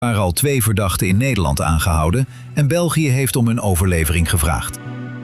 Er waren al 2 verdachten in Nederland aangehouden en België heeft om hun overlevering gevraagd.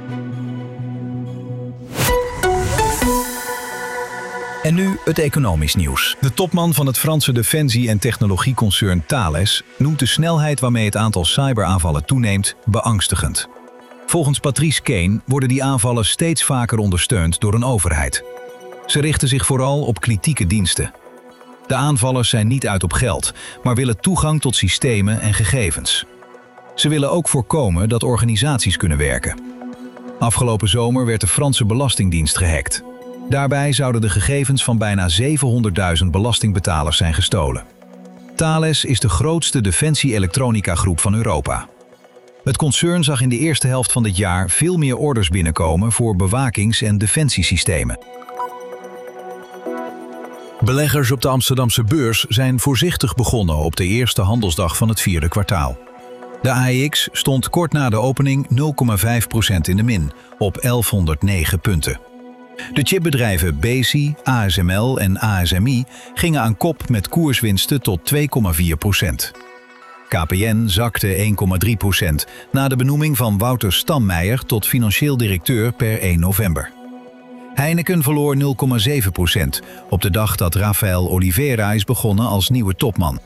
En nu het economisch nieuws. De topman van het Franse defensie- en technologieconcern Thales noemt de snelheid waarmee het aantal cyberaanvallen toeneemt beangstigend. Volgens Patrice Caine worden die aanvallen steeds vaker ondersteund door een overheid. Ze richten zich vooral op kritieke diensten. De aanvallers zijn niet uit op geld, maar willen toegang tot systemen en gegevens. Ze willen ook voorkomen dat organisaties kunnen werken. Afgelopen zomer werd de Franse Belastingdienst gehackt. Daarbij zouden de gegevens van bijna 700.000 belastingbetalers zijn gestolen. Thales is de grootste defensie-elektronica-groep van Europa. Het concern zag in de eerste helft van dit jaar veel meer orders binnenkomen voor bewakings- en defensiesystemen. Beleggers op de Amsterdamse beurs zijn voorzichtig begonnen op de eerste handelsdag van het 4e kwartaal. De AEX stond kort na de opening 0,5% in de min, op 1109 punten. De chipbedrijven Besi, ASML en ASMI gingen aan kop met koerswinsten tot 2,4%. KPN zakte 1,3% na de benoeming van Wouter Stammeijer tot financieel directeur per 1 november. Heineken verloor 0,7% op de dag dat Rafael Oliveira is begonnen als nieuwe topman.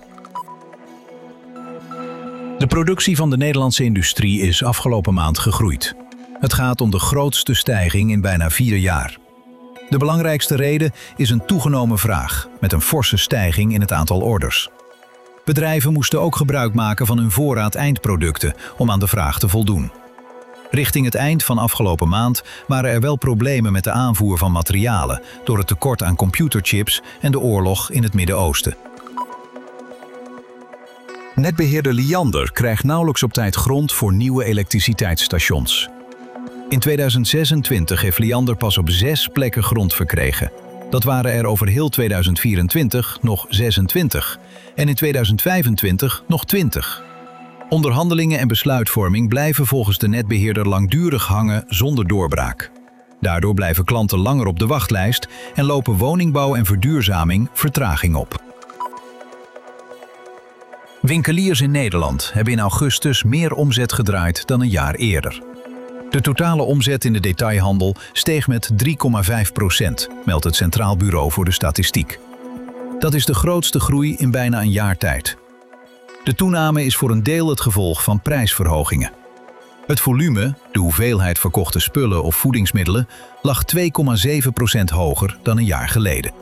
De productie van de Nederlandse industrie is afgelopen maand gegroeid. Het gaat om de grootste stijging in bijna 4 jaar. De belangrijkste reden is een toegenomen vraag, met een forse stijging in het aantal orders. Bedrijven moesten ook gebruik maken van hun voorraad eindproducten om aan de vraag te voldoen. Richting het eind van afgelopen maand waren er wel problemen met de aanvoer van materialen door het tekort aan computerchips en de oorlog in het Midden-Oosten. Netbeheerder Liander krijgt nauwelijks op tijd grond voor nieuwe elektriciteitsstations. In 2026 heeft Liander pas op 6 plekken grond verkregen. Dat waren er over heel 2024 nog 26 en in 2025 nog 20. Onderhandelingen en besluitvorming blijven volgens de netbeheerder langdurig hangen zonder doorbraak. Daardoor blijven klanten langer op de wachtlijst en lopen woningbouw en verduurzaming vertraging op. Winkeliers in Nederland hebben in augustus meer omzet gedraaid dan een jaar eerder. De totale omzet in de detailhandel steeg met 3,5%, meldt het Centraal Bureau voor de Statistiek. Dat is de grootste groei in bijna een jaar tijd. De toename is voor een deel het gevolg van prijsverhogingen. Het volume, de hoeveelheid verkochte spullen of voedingsmiddelen, lag 2,7% hoger dan een jaar geleden.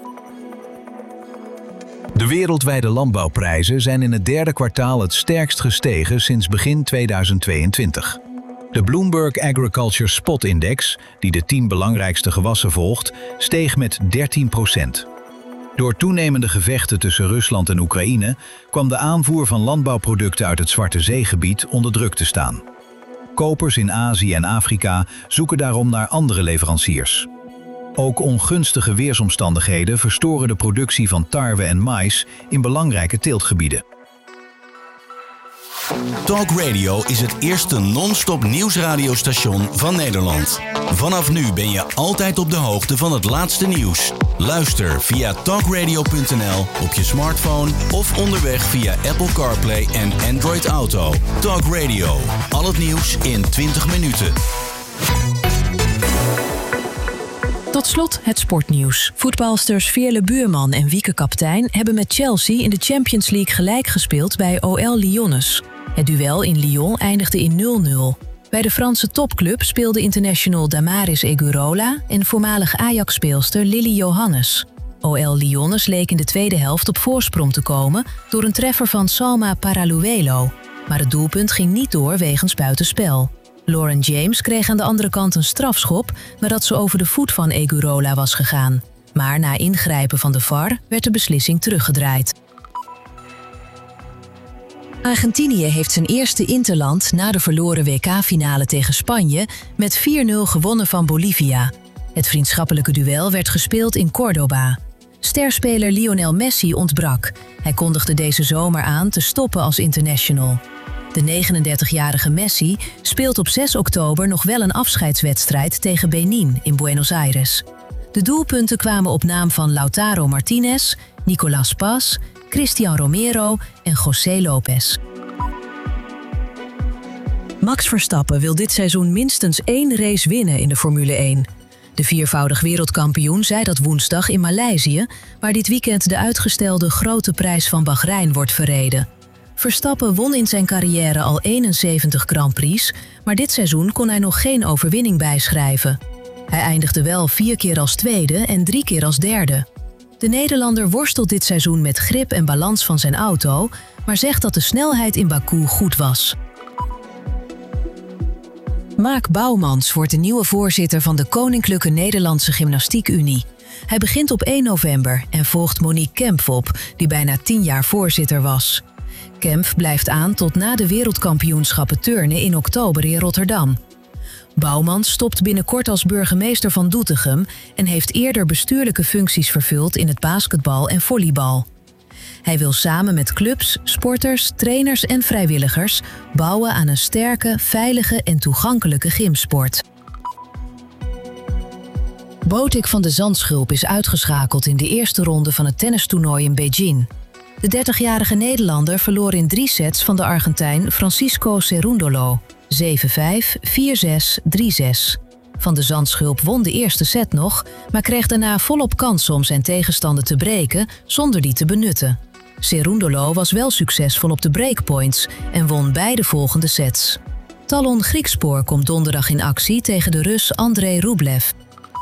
De wereldwijde landbouwprijzen zijn in het 3e kwartaal het sterkst gestegen sinds begin 2022. De Bloomberg Agriculture Spot Index, die de 10 belangrijkste gewassen volgt, steeg met 13%. Door toenemende gevechten tussen Rusland en Oekraïne kwam de aanvoer van landbouwproducten uit het Zwarte Zeegebied onder druk te staan. Kopers in Azië en Afrika zoeken daarom naar andere leveranciers. Ook ongunstige weersomstandigheden verstoren de productie van tarwe en mais in belangrijke teeltgebieden. Talk Radio is het eerste non-stop nieuwsradiostation van Nederland. Vanaf nu ben je altijd op de hoogte van het laatste nieuws. Luister via talkradio.nl op je smartphone of onderweg via Apple CarPlay en Android Auto. Talk Radio, al het nieuws in 20 minuten. Tot slot het sportnieuws. Voetbalsters Veerle Buurman en Wieke Kaptein hebben met Chelsea in de Champions League gelijk gespeeld bij OL Lyonnais. Het duel in Lyon eindigde in 0-0. Bij de Franse topclub speelde international Damaris Egurola en voormalig Ajax-speelster Lily Johannes. OL Lyonnais leek in de tweede helft op voorsprong te komen door een treffer van Salma Paraluelo. Maar het doelpunt ging niet door wegens buitenspel. Lauren James kreeg aan de andere kant een strafschop nadat ze over de voet van Egurola was gegaan. Maar na ingrijpen van de VAR werd de beslissing teruggedraaid. Argentinië heeft zijn eerste interland na de verloren WK-finale tegen Spanje met 4-0 gewonnen van Bolivia. Het vriendschappelijke duel werd gespeeld in Córdoba. Sterspeler Lionel Messi ontbrak. Hij kondigde deze zomer aan te stoppen als international. De 39-jarige Messi speelt op 6 oktober nog wel een afscheidswedstrijd tegen Benin in Buenos Aires. De doelpunten kwamen op naam van Lautaro Martinez, Nicolas Paz, Christian Romero en José Lopez. Max Verstappen wil dit seizoen minstens 1 race winnen in de Formule 1. De viervoudig wereldkampioen zei dat woensdag in Maleisië, waar dit weekend de uitgestelde Grote Prijs van Bahrein wordt verreden. Verstappen won in zijn carrière al 71 Grand Prix, maar dit seizoen kon hij nog geen overwinning bijschrijven. Hij eindigde wel 4 keer als tweede en 3 keer als derde. De Nederlander worstelt dit seizoen met grip en balans van zijn auto, maar zegt dat de snelheid in Baku goed was. Mark Bouwmans wordt de nieuwe voorzitter van de Koninklijke Nederlandse Gymnastiek Unie. Hij begint op 1 november en volgt Monique Kempf op, die bijna 10 jaar voorzitter was. Kempf blijft aan tot na de wereldkampioenschappen turnen in oktober in Rotterdam. Bouwmans stopt binnenkort als burgemeester van Doetinchem en heeft eerder bestuurlijke functies vervuld in het basketbal en volleybal. Hij wil samen met clubs, sporters, trainers en vrijwilligers bouwen aan een sterke, veilige en toegankelijke gymsport. Botik van de Zandschulp is uitgeschakeld in de eerste ronde van het tennistoernooi in Beijing. De 30-jarige Nederlander verloor in 3 sets van de Argentijn Francisco Cerúndolo. 7-5, 4-6, 3-6. Van de Zandschulp won de eerste set nog, maar kreeg daarna volop kans om zijn tegenstander te breken zonder die te benutten. Cerúndolo was wel succesvol op de breakpoints en won beide volgende sets. Talon Griekspoor komt donderdag in actie tegen de Rus Andrei Rublev.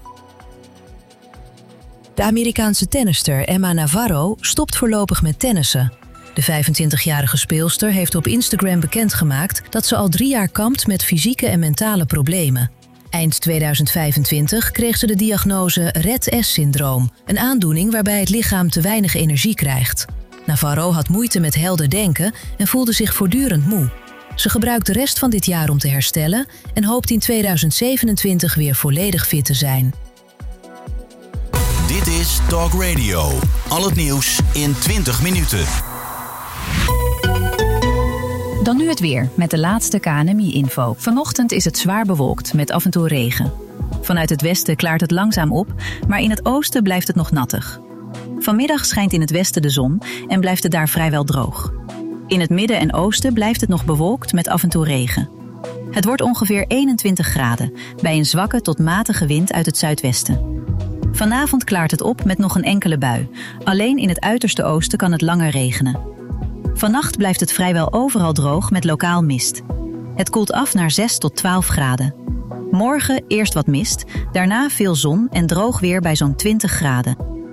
De Amerikaanse tennister Emma Navarro stopt voorlopig met tennissen. De 25-jarige speelster heeft op Instagram bekendgemaakt dat ze al 3 jaar kampt met fysieke en mentale problemen. Eind 2025 kreeg ze de diagnose Rett-S-syndroom, een aandoening waarbij het lichaam te weinig energie krijgt. Navarro had moeite met helder denken en voelde zich voortdurend moe. Ze gebruikt de rest van dit jaar om te herstellen en hoopt in 2027 weer volledig fit te zijn. Dit is Talk Radio. Al het nieuws in 20 minuten. Dan nu het weer, met de laatste KNMI-info. Vanochtend is het zwaar bewolkt, met af en toe regen. Vanuit het westen klaart het langzaam op, maar in het oosten blijft het nog nattig. Vanmiddag schijnt in het westen de zon en blijft het daar vrijwel droog. In het midden en oosten blijft het nog bewolkt met af en toe regen. Het wordt ongeveer 21 graden, bij een zwakke tot matige wind uit het zuidwesten. Vanavond klaart het op met nog een enkele bui. Alleen in het uiterste oosten kan het langer regenen. Vannacht blijft het vrijwel overal droog met lokaal mist. Het koelt af naar 6 tot 12 graden. Morgen eerst wat mist, daarna veel zon en droog weer bij zo'n 20 graden.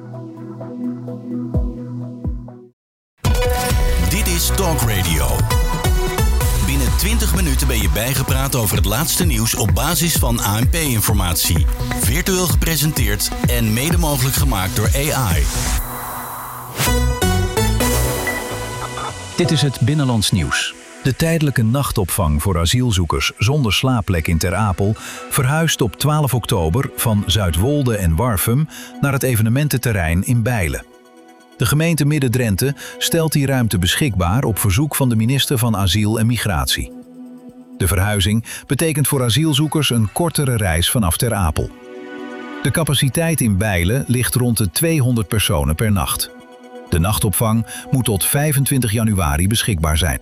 Dit is Talk Radio. Binnen 20 minuten ben je bijgepraat over het laatste nieuws op basis van ANP-informatie. Virtueel gepresenteerd en mede mogelijk gemaakt door AI. Dit is het Binnenlands Nieuws. De tijdelijke nachtopvang voor asielzoekers zonder slaapplek in Ter Apel verhuist op 12 oktober van Zuidwolde en Warffum naar het evenemententerrein in Bijlen. De gemeente Midden-Drenthe stelt die ruimte beschikbaar op verzoek van de minister van Asiel en Migratie. De verhuizing betekent voor asielzoekers een kortere reis vanaf Ter Apel. De capaciteit in Bijlen ligt rond de 200 personen per nacht. De nachtopvang moet tot 25 januari beschikbaar zijn.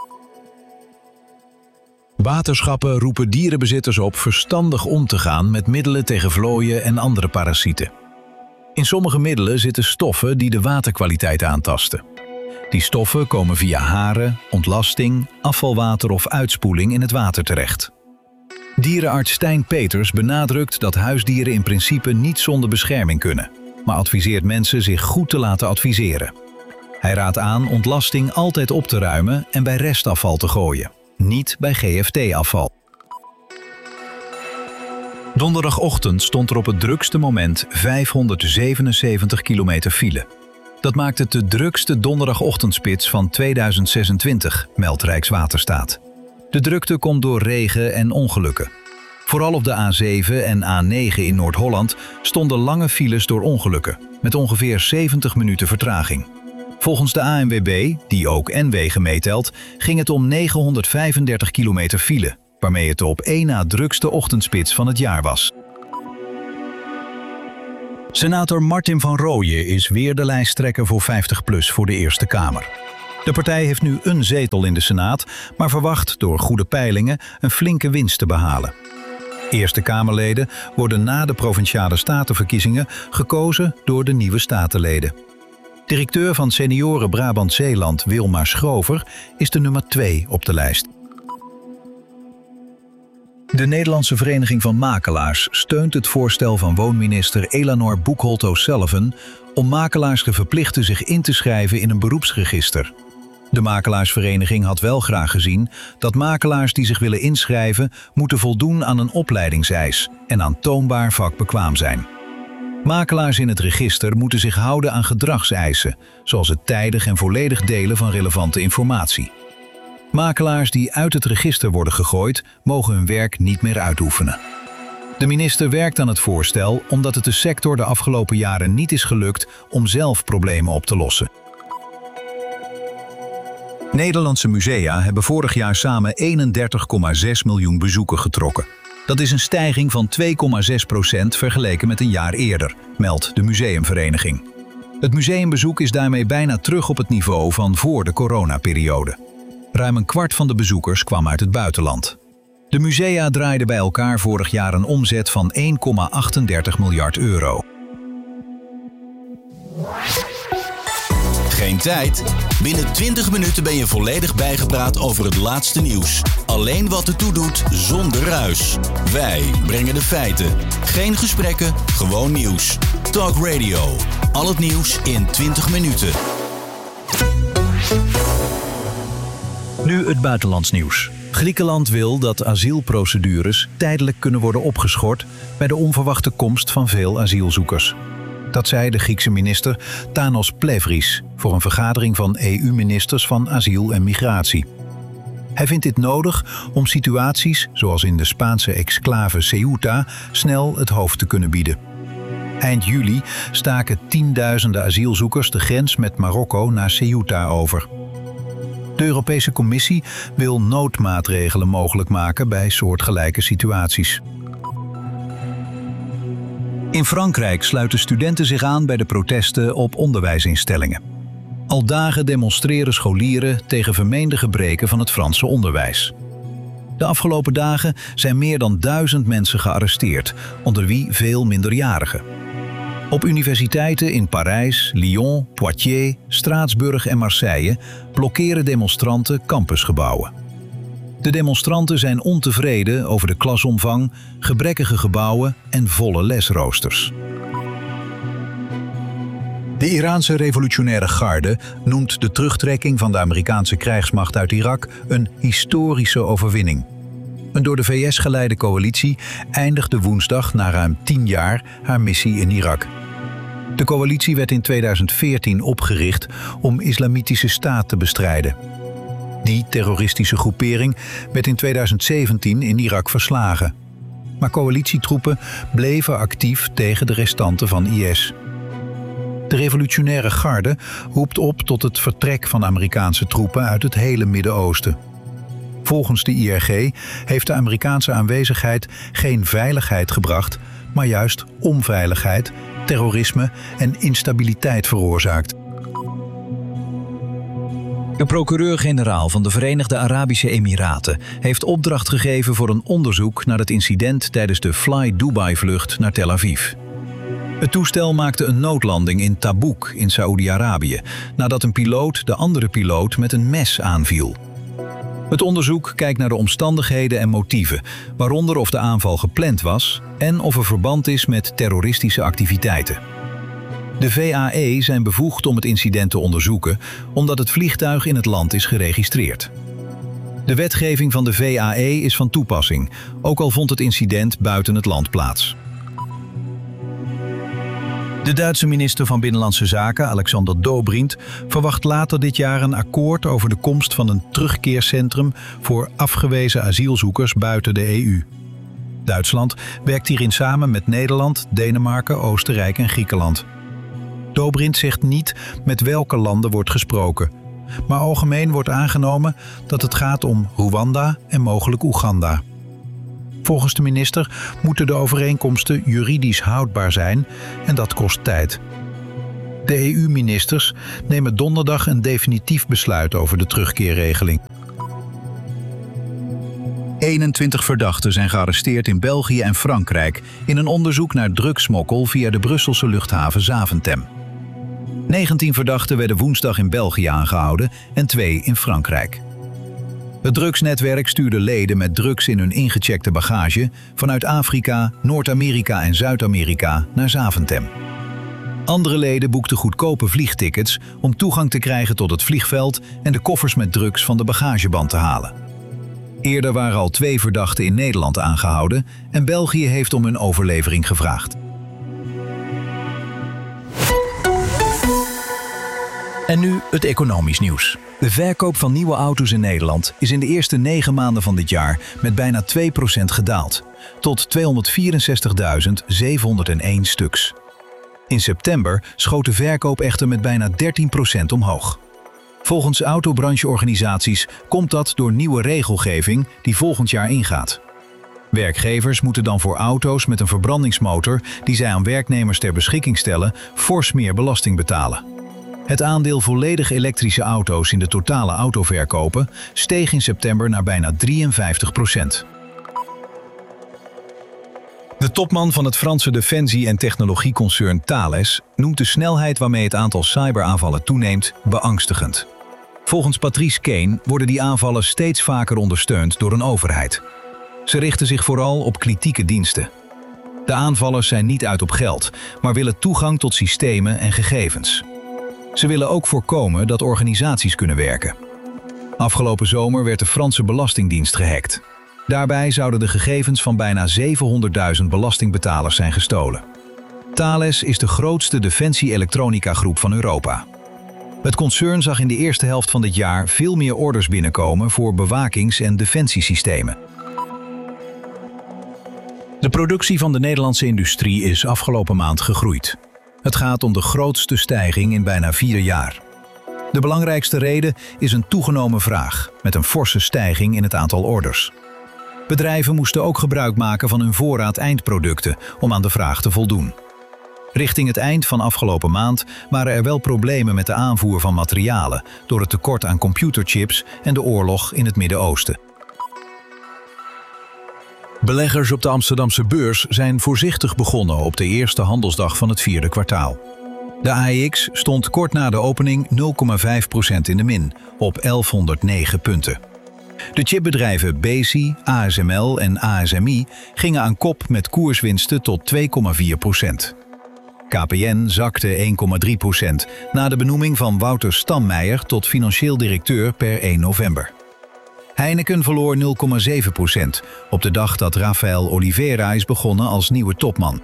Waterschappen roepen dierenbezitters op verstandig om te gaan met middelen tegen vlooien en andere parasieten. In sommige middelen zitten stoffen die de waterkwaliteit aantasten. Die stoffen komen via haren, ontlasting, afvalwater of uitspoeling in het water terecht. Dierenarts Stijn Peters benadrukt dat huisdieren in principe niet zonder bescherming kunnen, maar adviseert mensen zich goed te laten adviseren. Hij raadt aan ontlasting altijd op te ruimen en bij restafval te gooien, niet bij GFT-afval. Donderdagochtend stond er op het drukste moment 577 kilometer file. Dat maakt het de drukste donderdagochtendspits van 2026, meldt Rijkswaterstaat. De drukte komt door regen en ongelukken. Vooral op de A7 en A9 in Noord-Holland stonden lange files door ongelukken, met ongeveer 70 minuten vertraging. Volgens de ANWB, die ook N-wegen meetelt, ging het om 935 kilometer file, waarmee het de op één na drukste ochtendspits van het jaar was. Senator Martin van Rooyen is weer de lijsttrekker voor 50PLUS voor de Eerste Kamer. De partij heeft nu een zetel in de Senaat, maar verwacht door goede peilingen een flinke winst te behalen. Eerste Kamerleden worden na de Provinciale Statenverkiezingen gekozen door de nieuwe statenleden. Directeur van Senioren Brabant-Zeeland Wilma Schrover is de nummer 2 op de lijst. De Nederlandse Vereniging van Makelaars steunt het voorstel van woonminister Elanor Boekholt-O'Sullivan om makelaars te verplichten zich in te schrijven in een beroepsregister. De makelaarsvereniging had wel graag gezien dat makelaars die zich willen inschrijven moeten voldoen aan een opleidingseis en aantoonbaar vakbekwaam zijn. Makelaars in het register moeten zich houden aan gedragseisen, zoals het tijdig en volledig delen van relevante informatie. Makelaars die uit het register worden gegooid, mogen hun werk niet meer uitoefenen. De minister werkt aan het voorstel omdat het de sector de afgelopen jaren niet is gelukt om zelf problemen op te lossen. Nederlandse musea hebben vorig jaar samen 31,6 miljoen bezoeken getrokken. Dat is een stijging van 2,6% vergeleken met een jaar eerder, meldt de Museumvereniging. Het museumbezoek is daarmee bijna terug op het niveau van voor de coronaperiode. Ruim een kwart van de bezoekers kwam uit het buitenland. De musea draaiden bij elkaar vorig jaar een omzet van 1,38 miljard euro. Geen tijd? Binnen 20 minuten ben je volledig bijgepraat over het laatste nieuws. Alleen wat ertoe doet, zonder ruis. Wij brengen de feiten. Geen gesprekken, gewoon nieuws. Talk Radio. Al het nieuws in 20 minuten. Nu het buitenlands nieuws. Griekenland wil dat asielprocedures tijdelijk kunnen worden opgeschort bij de onverwachte komst van veel asielzoekers. Dat zei de Griekse minister Tanos Plevris voor een vergadering van EU-ministers van asiel en migratie. Hij vindt dit nodig om situaties, zoals in de Spaanse exclave Ceuta, snel het hoofd te kunnen bieden. Eind juli staken tienduizenden asielzoekers de grens met Marokko naar Ceuta over. De Europese Commissie wil noodmaatregelen mogelijk maken bij soortgelijke situaties. In Frankrijk sluiten studenten zich aan bij de protesten op onderwijsinstellingen. Al dagen demonstreren scholieren tegen vermeende gebreken van het Franse onderwijs. De afgelopen dagen zijn meer dan 1000 mensen gearresteerd, onder wie veel minderjarigen. Op universiteiten in Parijs, Lyon, Poitiers, Straatsburg en Marseille blokkeren demonstranten campusgebouwen. De demonstranten zijn ontevreden over de klasomvang, gebrekkige gebouwen en volle lesroosters. De Iraanse revolutionaire garde noemt de terugtrekking van de Amerikaanse krijgsmacht uit Irak een historische overwinning. Een door de VS geleide coalitie eindigde woensdag na ruim 10 jaar haar missie in Irak. De coalitie werd in 2014 opgericht om Islamitische Staat te bestrijden. Die terroristische groepering werd in 2017 in Irak verslagen. Maar coalitietroepen bleven actief tegen de restanten van IS. De revolutionaire garde roept op tot het vertrek van Amerikaanse troepen uit het hele Midden-Oosten. Volgens de IRG heeft de Amerikaanse aanwezigheid geen veiligheid gebracht, maar juist onveiligheid, terrorisme en instabiliteit veroorzaakt. De procureur-generaal van de Verenigde Arabische Emiraten heeft opdracht gegeven voor een onderzoek naar het incident tijdens de Fly Dubai-vlucht naar Tel Aviv. Het toestel maakte een noodlanding in Tabouk in Saoedi-Arabië, nadat een piloot de andere piloot met een mes aanviel. Het onderzoek kijkt naar de omstandigheden en motieven, waaronder of de aanval gepland was en of er verband is met terroristische activiteiten. De VAE zijn bevoegd om het incident te onderzoeken, omdat het vliegtuig in het land is geregistreerd. De wetgeving van de VAE is van toepassing, ook al vond het incident buiten het land plaats. De Duitse minister van Binnenlandse Zaken, Alexander Dobrindt, verwacht later dit jaar een akkoord over de komst van een terugkeercentrum voor afgewezen asielzoekers buiten de EU. Duitsland werkt hierin samen met Nederland, Denemarken, Oostenrijk en Griekenland. Dobrindt zegt niet met welke landen wordt gesproken, maar algemeen wordt aangenomen dat het gaat om Rwanda en mogelijk Oeganda. Volgens de minister moeten de overeenkomsten juridisch houdbaar zijn en dat kost tijd. De EU-ministers nemen donderdag een definitief besluit over de terugkeerregeling. 21 verdachten zijn gearresteerd in België en Frankrijk in een onderzoek naar drugssmokkel via de Brusselse luchthaven Zaventem. 19 verdachten werden woensdag in België aangehouden en 2 in Frankrijk. Het drugsnetwerk stuurde leden met drugs in hun ingecheckte bagage vanuit Afrika, Noord-Amerika en Zuid-Amerika naar Zaventem. Andere leden boekten goedkope vliegtickets om toegang te krijgen tot het vliegveld en de koffers met drugs van de bagageband te halen. Eerder waren al 2 verdachten in Nederland aangehouden en België heeft om hun overlevering gevraagd. En nu het economisch nieuws. De verkoop van nieuwe auto's in Nederland is in de eerste 9 maanden van dit jaar met bijna 2% gedaald, tot 264.701 stuks. In september schoot de verkoop echter met bijna 13% omhoog. Volgens autobrancheorganisaties komt dat door nieuwe regelgeving die volgend jaar ingaat. Werkgevers moeten dan voor auto's met een verbrandingsmotor die zij aan werknemers ter beschikking stellen, fors meer belasting betalen. Het aandeel volledig elektrische auto's in de totale autoverkopen steeg in september naar bijna 53%. De topman van het Franse defensie- en technologieconcern Thales noemt de snelheid waarmee het aantal cyberaanvallen toeneemt beangstigend. Volgens Patrice Caine worden die aanvallen steeds vaker ondersteund door een overheid. Ze richten zich vooral op kritieke diensten. De aanvallers zijn niet uit op geld, maar willen toegang tot systemen en gegevens. Ze willen ook voorkomen dat organisaties kunnen werken. Afgelopen zomer werd de Franse Belastingdienst gehackt. Daarbij zouden de gegevens van bijna 700.000 belastingbetalers zijn gestolen. Thales is de grootste defensie-elektronica-groep van Europa. Het concern zag in de eerste helft van dit jaar veel meer orders binnenkomen voor bewakings- en defensiesystemen. De productie van de Nederlandse industrie is afgelopen maand gegroeid. Het gaat om de grootste stijging in bijna 4 jaar. De belangrijkste reden is een toegenomen vraag, met een forse stijging in het aantal orders. Bedrijven moesten ook gebruik maken van hun voorraad eindproducten om aan de vraag te voldoen. Richting het eind van afgelopen maand waren er wel problemen met de aanvoer van materialen door het tekort aan computerchips en de oorlog in het Midden-Oosten. Beleggers op de Amsterdamse beurs zijn voorzichtig begonnen op de eerste handelsdag van het 4e kwartaal. De AEX stond kort na de opening 0,5% in de min, op 1109 punten. De chipbedrijven Besi, ASML en ASMI gingen aan kop met koerswinsten tot 2,4%. KPN zakte 1,3% na de benoeming van Wouter Stammeijer tot financieel directeur per 1 november. Heineken verloor 0,7% op de dag dat Rafael Oliveira is begonnen als nieuwe topman.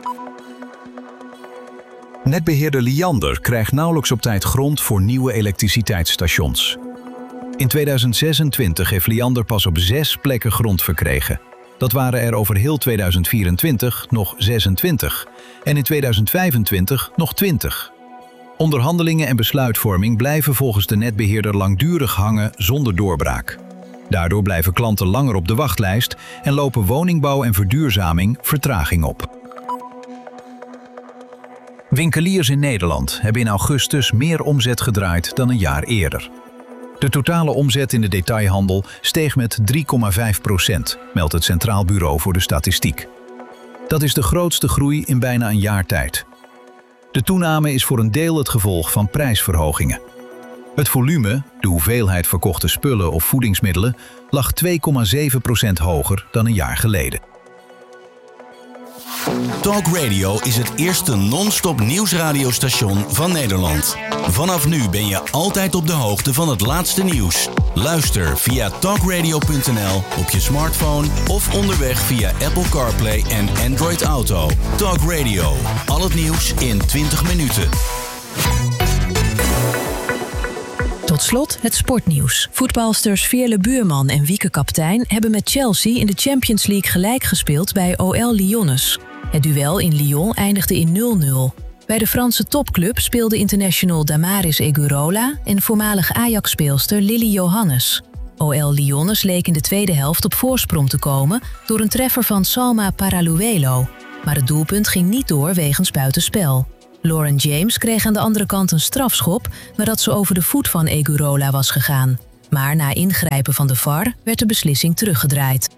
Netbeheerder Liander krijgt nauwelijks op tijd grond voor nieuwe elektriciteitsstations. In 2026 heeft Liander pas op 6 plekken grond verkregen. Dat waren er over heel 2024 nog 26 en in 2025 nog 20. Onderhandelingen en besluitvorming blijven volgens de netbeheerder langdurig hangen zonder doorbraak. Daardoor blijven klanten langer op de wachtlijst en lopen woningbouw en verduurzaming vertraging op. Winkeliers in Nederland hebben in augustus meer omzet gedraaid dan een jaar eerder. De totale omzet in de detailhandel steeg met 3,5%, meldt het Centraal Bureau voor de Statistiek. Dat is de grootste groei in bijna een jaar tijd. De toename is voor een deel het gevolg van prijsverhogingen. Het volume, de hoeveelheid verkochte spullen of voedingsmiddelen, lag 2,7% hoger dan een jaar geleden. Talk Radio is het eerste non-stop nieuwsradiostation van Nederland. Vanaf nu ben je altijd op de hoogte van het laatste nieuws. Luister via talkradio.nl op je smartphone of onderweg via Apple CarPlay en Android Auto. Talk Radio, al het nieuws in 20 minuten. Tot slot het sportnieuws. Voetbalsters Veerle Buurman en Wieke Kaptein hebben met Chelsea in de Champions League gelijk gespeeld bij OL Lyonnais. Het duel in Lyon eindigde in 0-0. Bij de Franse topclub speelde international Damaris Egurola en voormalig Ajax-speelster Lily Johannes. OL Lyonnes leek in de tweede helft op voorsprong te komen door een treffer van Salma Paraluelo. Maar het doelpunt ging niet door wegens buitenspel. Lauren James kreeg aan de andere kant een strafschop nadat ze over de voet van Egurola was gegaan. Maar na ingrijpen van de VAR werd de beslissing teruggedraaid.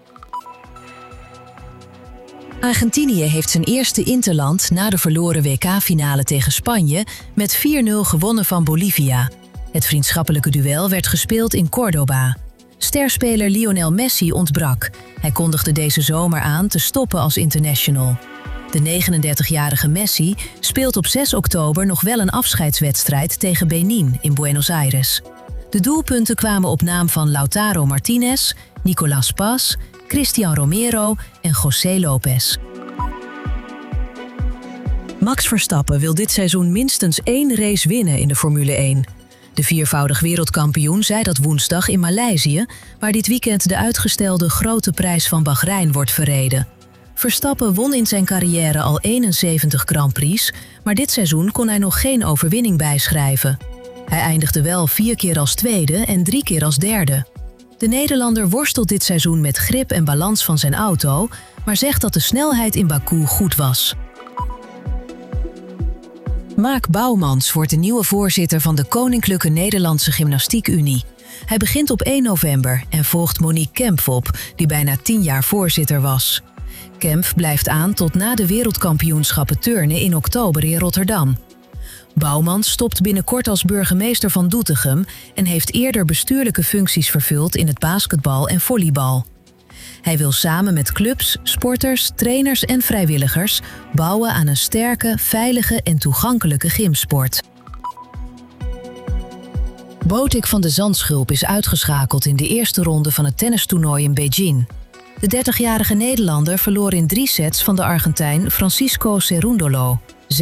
Argentinië heeft zijn eerste interland na de verloren WK-finale tegen Spanje met 4-0 gewonnen van Bolivia. Het vriendschappelijke duel werd gespeeld in Córdoba. Sterspeler Lionel Messi ontbrak. Hij kondigde deze zomer aan te stoppen als international. De 39-jarige Messi speelt op 6 oktober nog wel een afscheidswedstrijd tegen Benin in Buenos Aires. De doelpunten kwamen op naam van Lautaro Martinez, Nicolás Paz, Cristian Romero en José Lopez. Max Verstappen wil dit seizoen minstens 1 race winnen in de Formule 1. De viervoudig wereldkampioen zei dat woensdag in Maleisië, waar dit weekend de uitgestelde grote prijs van Bahrein wordt verreden. Verstappen won in zijn carrière al 71 Grand Prix, maar dit seizoen kon hij nog geen overwinning bijschrijven. Hij eindigde wel 4 keer als tweede en 3 keer als derde. De Nederlander worstelt dit seizoen met grip en balans van zijn auto, maar zegt dat de snelheid in Baku goed was. Mark Bouwmans wordt de nieuwe voorzitter van de Koninklijke Nederlandse Gymnastiek Unie. Hij begint op 1 november en volgt Monique Kempf op, die bijna 10 jaar voorzitter was. Kempf blijft aan tot na de wereldkampioenschappen turnen in oktober in Rotterdam. Bouwmans stopt binnenkort als burgemeester van Doetinchem en heeft eerder bestuurlijke functies vervuld in het basketbal en volleybal. Hij wil samen met clubs, sporters, trainers en vrijwilligers bouwen aan een sterke, veilige en toegankelijke gymsport. Botik van de Zandschulp is uitgeschakeld in de eerste ronde van het tennistoernooi in Beijing. De 30-jarige Nederlander verloor in 3 sets van de Argentijn Francisco Cerúndolo. 7-5, 4-6,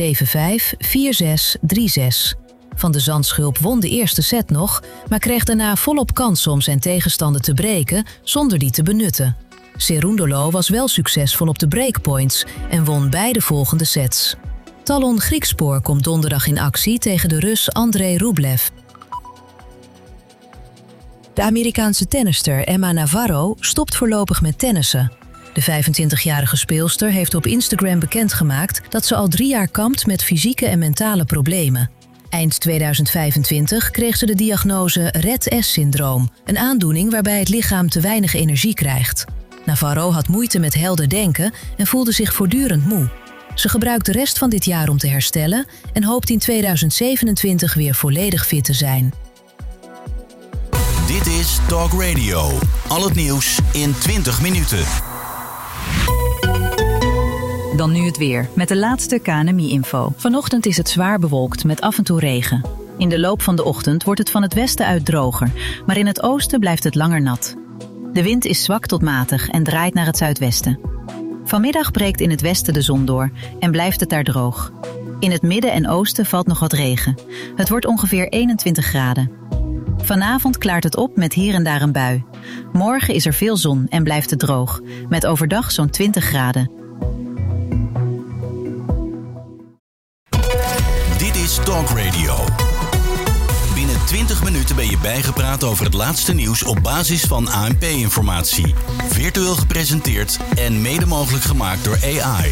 3-6. Van de Zandschulp won de eerste set nog, maar kreeg daarna volop kans om zijn tegenstander te breken zonder die te benutten. Cerúndolo was wel succesvol op de breakpoints en won beide volgende sets. Talon Griekspoor komt donderdag in actie tegen de Rus Andrei Rublev. De Amerikaanse tennister Emma Navarro stopt voorlopig met tennissen. De 25-jarige speelster heeft op Instagram bekendgemaakt dat ze al 3 jaar kampt met fysieke en mentale problemen. Eind 2025 kreeg ze de diagnose Rett-S-syndroom, een aandoening waarbij het lichaam te weinig energie krijgt. Navarro had moeite met helder denken en voelde zich voortdurend moe. Ze gebruikt de rest van dit jaar om te herstellen en hoopt in 2027 weer volledig fit te zijn. Dit is Talk Radio. Al het nieuws in 20 minuten. Dan nu het weer, met de laatste KNMI-info. Vanochtend is het zwaar bewolkt met af en toe regen. In de loop van de ochtend wordt het van het westen uit droger, maar in het oosten blijft het langer nat. De wind is zwak tot matig en draait naar het zuidwesten. Vanmiddag breekt in het westen de zon door en blijft het daar droog. In het midden en oosten valt nog wat regen. Het wordt ongeveer 21 graden. Vanavond klaart het op met hier en daar een bui. Morgen is er veel zon en blijft het droog, met overdag zo'n 20 graden. Dit is Talk Radio. Binnen 20 minuten ben je bijgepraat over het laatste nieuws op basis van ANP-informatie. Virtueel gepresenteerd en mede mogelijk gemaakt door AI.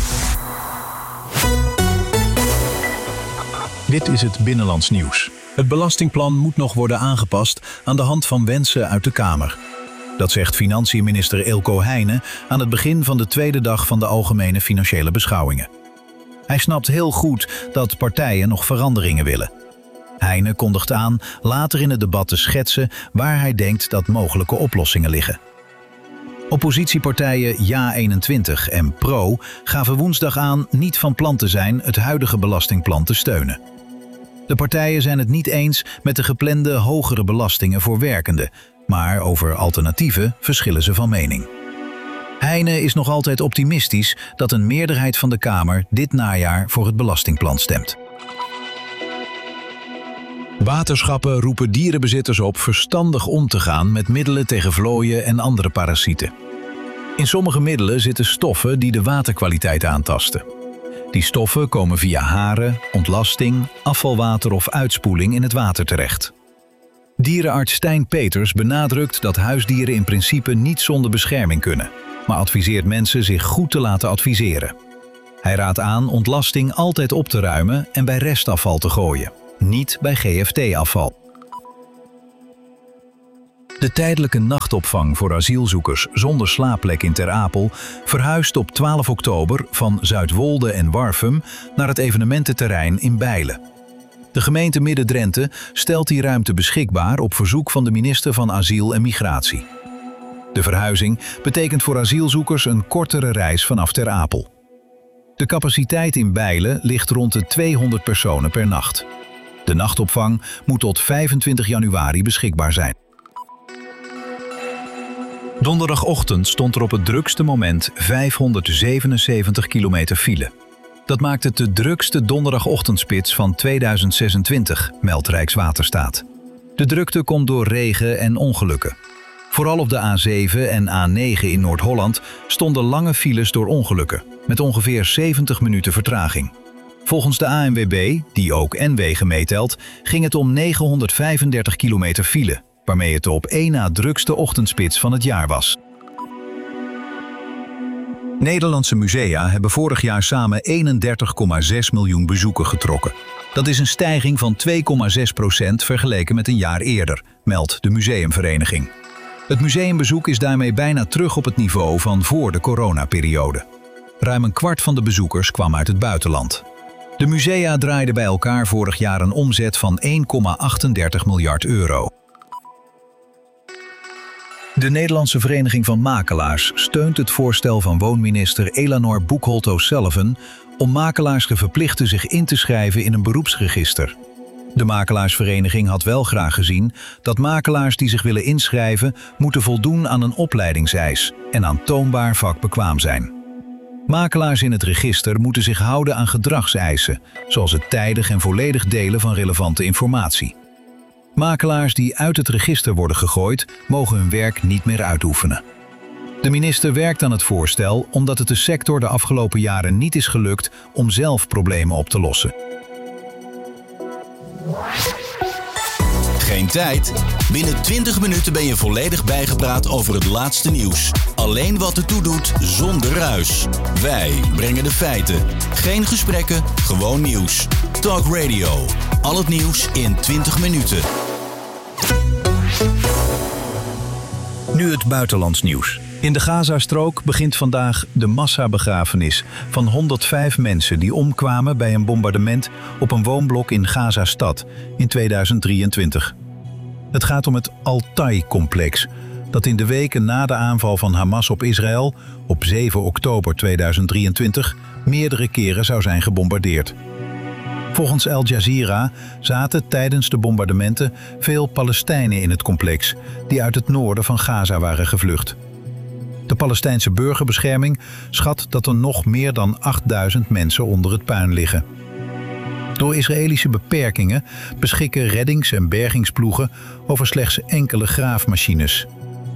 Dit is het Binnenlands nieuws. Het belastingplan moet nog worden aangepast aan de hand van wensen uit de Kamer. Dat zegt financiënminister Eelco Heijnen aan het begin van de tweede dag van de algemene financiële beschouwingen. Hij snapt heel goed dat partijen nog veranderingen willen. Heijnen kondigt aan later in het debat te schetsen waar hij denkt dat mogelijke oplossingen liggen. Oppositiepartijen Ja21 en Pro gaven woensdag aan niet van plan te zijn het huidige belastingplan te steunen. De partijen zijn het niet eens met de geplande hogere belastingen voor werkenden, maar over alternatieven verschillen ze van mening. Heijnen is nog altijd optimistisch dat een meerderheid van de Kamer dit najaar voor het belastingplan stemt. Waterschappen roepen dierenbezitters op verstandig om te gaan met middelen tegen vlooien en andere parasieten. In sommige middelen zitten stoffen die de waterkwaliteit aantasten. Die stoffen komen via haren, ontlasting, afvalwater of uitspoeling in het water terecht. Dierenarts Stijn Peters benadrukt dat huisdieren in principe niet zonder bescherming kunnen, maar adviseert mensen zich goed te laten adviseren. Hij raadt aan ontlasting altijd op te ruimen en bij restafval te gooien, niet bij GFT-afval. De tijdelijke nachtopvang voor asielzoekers zonder slaapplek in Ter Apel verhuist op 12 oktober van Zuidwolde en Warffum naar het evenemententerrein in Bijlen. De gemeente Midden-Drenthe stelt die ruimte beschikbaar op verzoek van de minister van Asiel en Migratie. De verhuizing betekent voor asielzoekers een kortere reis vanaf Ter Apel. De capaciteit in Bijlen ligt rond de 200 personen per nacht. De nachtopvang moet tot 25 januari beschikbaar zijn. Donderdagochtend stond er op het drukste moment 577 kilometer file. Dat maakt het de drukste donderdagochtendspits van 2026, meldt Rijkswaterstaat. De drukte komt door regen en ongelukken. Vooral op de A7 en A9 in Noord-Holland stonden lange files door ongelukken, met ongeveer 70 minuten vertraging. Volgens de ANWB, die ook N-wegen meetelt, ging het om 935 kilometer file, waarmee het de op één na drukste ochtendspits van het jaar was. Nederlandse musea hebben vorig jaar samen 31,6 miljoen bezoeken getrokken. Dat is een stijging van 2,6% vergeleken met een jaar eerder, meldt de Museumvereniging. Het museumbezoek is daarmee bijna terug op het niveau van voor de coronaperiode. Ruim een kwart van de bezoekers kwam uit het buitenland. De musea draaiden bij elkaar vorig jaar een omzet van 1,38 miljard euro. De Nederlandse Vereniging van Makelaars steunt het voorstel van woonminister Elanor Boekholt-O'Sullivan om makelaars te verplichten zich in te schrijven in een beroepsregister. De makelaarsvereniging had wel graag gezien dat makelaars die zich willen inschrijven moeten voldoen aan een opleidingseis en aantoonbaar vakbekwaam zijn. Makelaars in het register moeten zich houden aan gedragseisen, zoals het tijdig en volledig delen van relevante informatie. Makelaars die uit het register worden gegooid, mogen hun werk niet meer uitoefenen. De minister werkt aan het voorstel omdat het de sector de afgelopen jaren niet is gelukt om zelf problemen op te lossen. Geen tijd? Binnen 20 minuten ben je volledig bijgepraat over het laatste nieuws. Alleen wat ertoe doet, zonder ruis. Wij brengen de feiten. Geen gesprekken, gewoon nieuws. Talk Radio. Al het nieuws in 20 minuten. Nu het buitenlands nieuws. In de Gazastrook begint vandaag de massabegrafenis van 105 mensen die omkwamen bij een bombardement op een woonblok in Gaza-stad in 2023. Het gaat om het Altai-complex, dat in de weken na de aanval van Hamas op Israël op 7 oktober 2023 meerdere keren zou zijn gebombardeerd. Volgens Al Jazeera zaten tijdens de bombardementen veel Palestijnen in het complex die uit het noorden van Gaza waren gevlucht. De Palestijnse burgerbescherming schat dat er nog meer dan 8000 mensen onder het puin liggen. Door Israëlische beperkingen beschikken reddings- en bergingsploegen over slechts enkele graafmachines.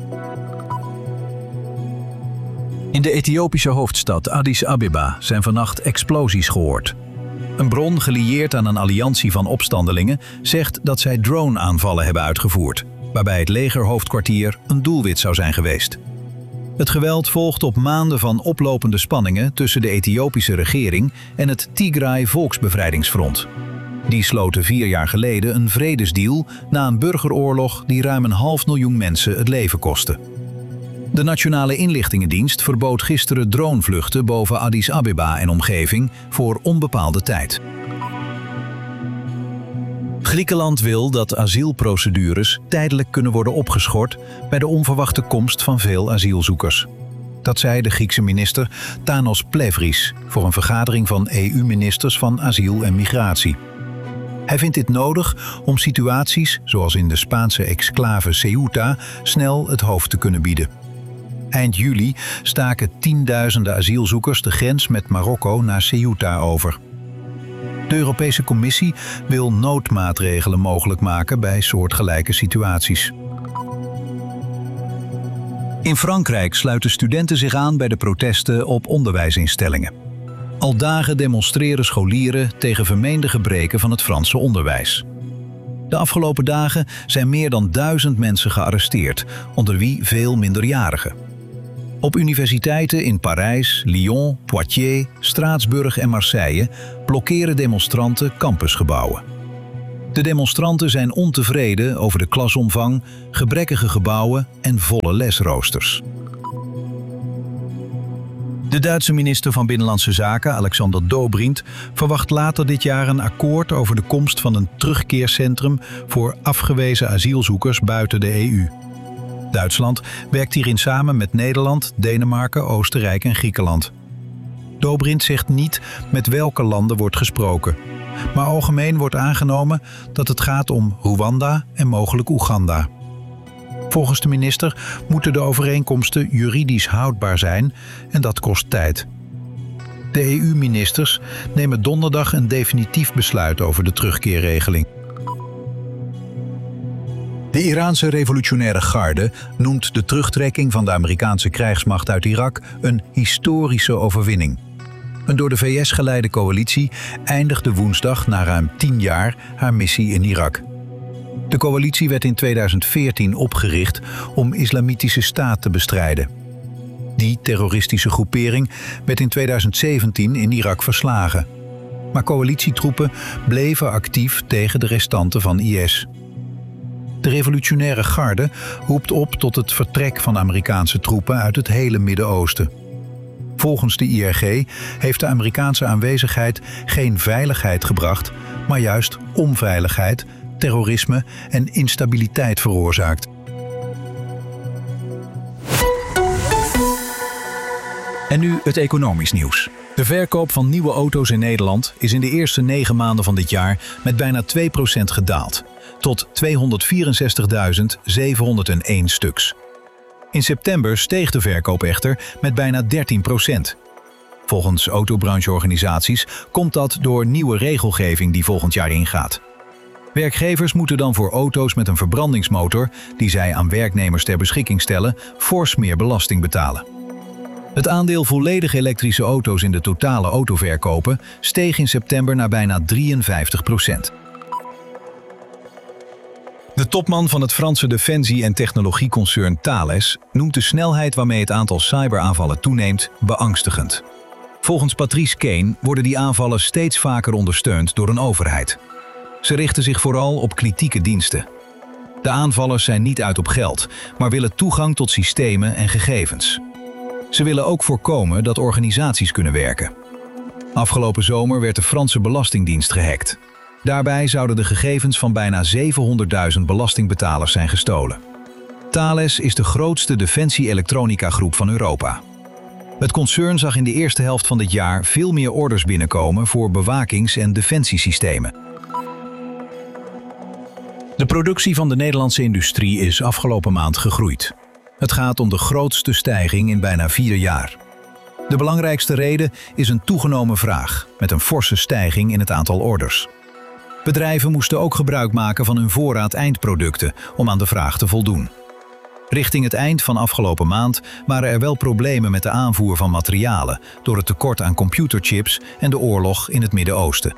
In de Ethiopische hoofdstad Addis Abeba zijn vannacht explosies gehoord. Een bron gelieerd aan een alliantie van opstandelingen zegt dat zij drone-aanvallen hebben uitgevoerd, waarbij het legerhoofdkwartier een doelwit zou zijn geweest. Het geweld volgt op maanden van oplopende spanningen tussen de Ethiopische regering en het Tigray Volksbevrijdingsfront. Die sloten 4 jaar geleden een vredesdeal na een burgeroorlog die ruim 500.000 mensen het leven kostte. De Nationale Inlichtingendienst verbood gisteren dronevluchten boven Addis Abeba en omgeving voor onbepaalde tijd. Griekenland wil dat asielprocedures tijdelijk kunnen worden opgeschort bij de onverwachte komst van veel asielzoekers. Dat zei de Griekse minister Tanos Plevris voor een vergadering van EU-ministers van asiel en migratie. Hij vindt dit nodig om situaties, zoals in de Spaanse exclave Ceuta, snel het hoofd te kunnen bieden. Eind juli staken tienduizenden asielzoekers de grens met Marokko naar Ceuta over. De Europese Commissie wil noodmaatregelen mogelijk maken bij soortgelijke situaties. In Frankrijk sluiten studenten zich aan bij de protesten op onderwijsinstellingen. Al dagen demonstreren scholieren tegen vermeende gebreken van het Franse onderwijs. De afgelopen dagen zijn meer dan 1000 mensen gearresteerd, onder wie veel minderjarigen. Op universiteiten in Parijs, Lyon, Poitiers, Straatsburg en Marseille blokkeren demonstranten campusgebouwen. De demonstranten zijn ontevreden over de klasomvang, gebrekkige gebouwen en volle lesroosters. De Duitse minister van Binnenlandse Zaken, Alexander Dobrindt, verwacht later dit jaar een akkoord over de komst van een terugkeercentrum voor afgewezen asielzoekers buiten de EU. Duitsland werkt hierin samen met Nederland, Denemarken, Oostenrijk en Griekenland. Dobrindt zegt niet met welke landen wordt gesproken, maar algemeen wordt aangenomen dat het gaat om Rwanda en mogelijk Oeganda. Volgens de minister moeten de overeenkomsten juridisch houdbaar zijn en dat kost tijd. De EU-ministers nemen donderdag een definitief besluit over de terugkeerregeling. De Iraanse revolutionaire garde noemt de terugtrekking van de Amerikaanse krijgsmacht uit Irak een historische overwinning. Een door de VS geleide coalitie eindigde woensdag na ruim 10 jaar haar missie in Irak. De coalitie werd in 2014 opgericht om Islamitische Staat te bestrijden. Die terroristische groepering werd in 2017 in Irak verslagen. Maar coalitietroepen bleven actief tegen de restanten van IS. De revolutionaire garde roept op tot het vertrek van Amerikaanse troepen uit het hele Midden-Oosten. Volgens de IRG heeft de Amerikaanse aanwezigheid geen veiligheid gebracht, maar juist onveiligheid, terrorisme en instabiliteit veroorzaakt. En nu het economisch nieuws. De verkoop van nieuwe auto's in Nederland is in de eerste 9 maanden van dit jaar met bijna 2% gedaald, tot 264.701 stuks. In september steeg de verkoop echter met bijna 13%. Volgens autobrancheorganisaties komt dat door nieuwe regelgeving die volgend jaar ingaat. Werkgevers moeten dan voor auto's met een verbrandingsmotor, die zij aan werknemers ter beschikking stellen, fors meer belasting betalen. Het aandeel volledig elektrische auto's in de totale autoverkopen steeg in september naar bijna 53%. De topman van het Franse defensie- en technologieconcern Thales noemt de snelheid waarmee het aantal cyberaanvallen toeneemt beangstigend. Volgens Patrice Caine worden die aanvallen steeds vaker ondersteund door een overheid. Ze richten zich vooral op kritieke diensten. De aanvallers zijn niet uit op geld, maar willen toegang tot systemen en gegevens. Ze willen ook voorkomen dat organisaties kunnen werken. Afgelopen zomer werd de Franse Belastingdienst gehackt. Daarbij zouden de gegevens van bijna 700.000 belastingbetalers zijn gestolen. Thales is de grootste defensie-elektronica-groep van Europa. Het concern zag in de eerste helft van dit jaar veel meer orders binnenkomen voor bewakings- en defensiesystemen. De productie van de Nederlandse industrie is afgelopen maand gegroeid. Het gaat om de grootste stijging in bijna 4 jaar. De belangrijkste reden is een toegenomen vraag, met een forse stijging in het aantal orders. Bedrijven moesten ook gebruik maken van hun voorraad eindproducten om aan de vraag te voldoen. Richting het eind van afgelopen maand waren er wel problemen met de aanvoer van materialen door het tekort aan computerchips en de oorlog in het Midden-Oosten.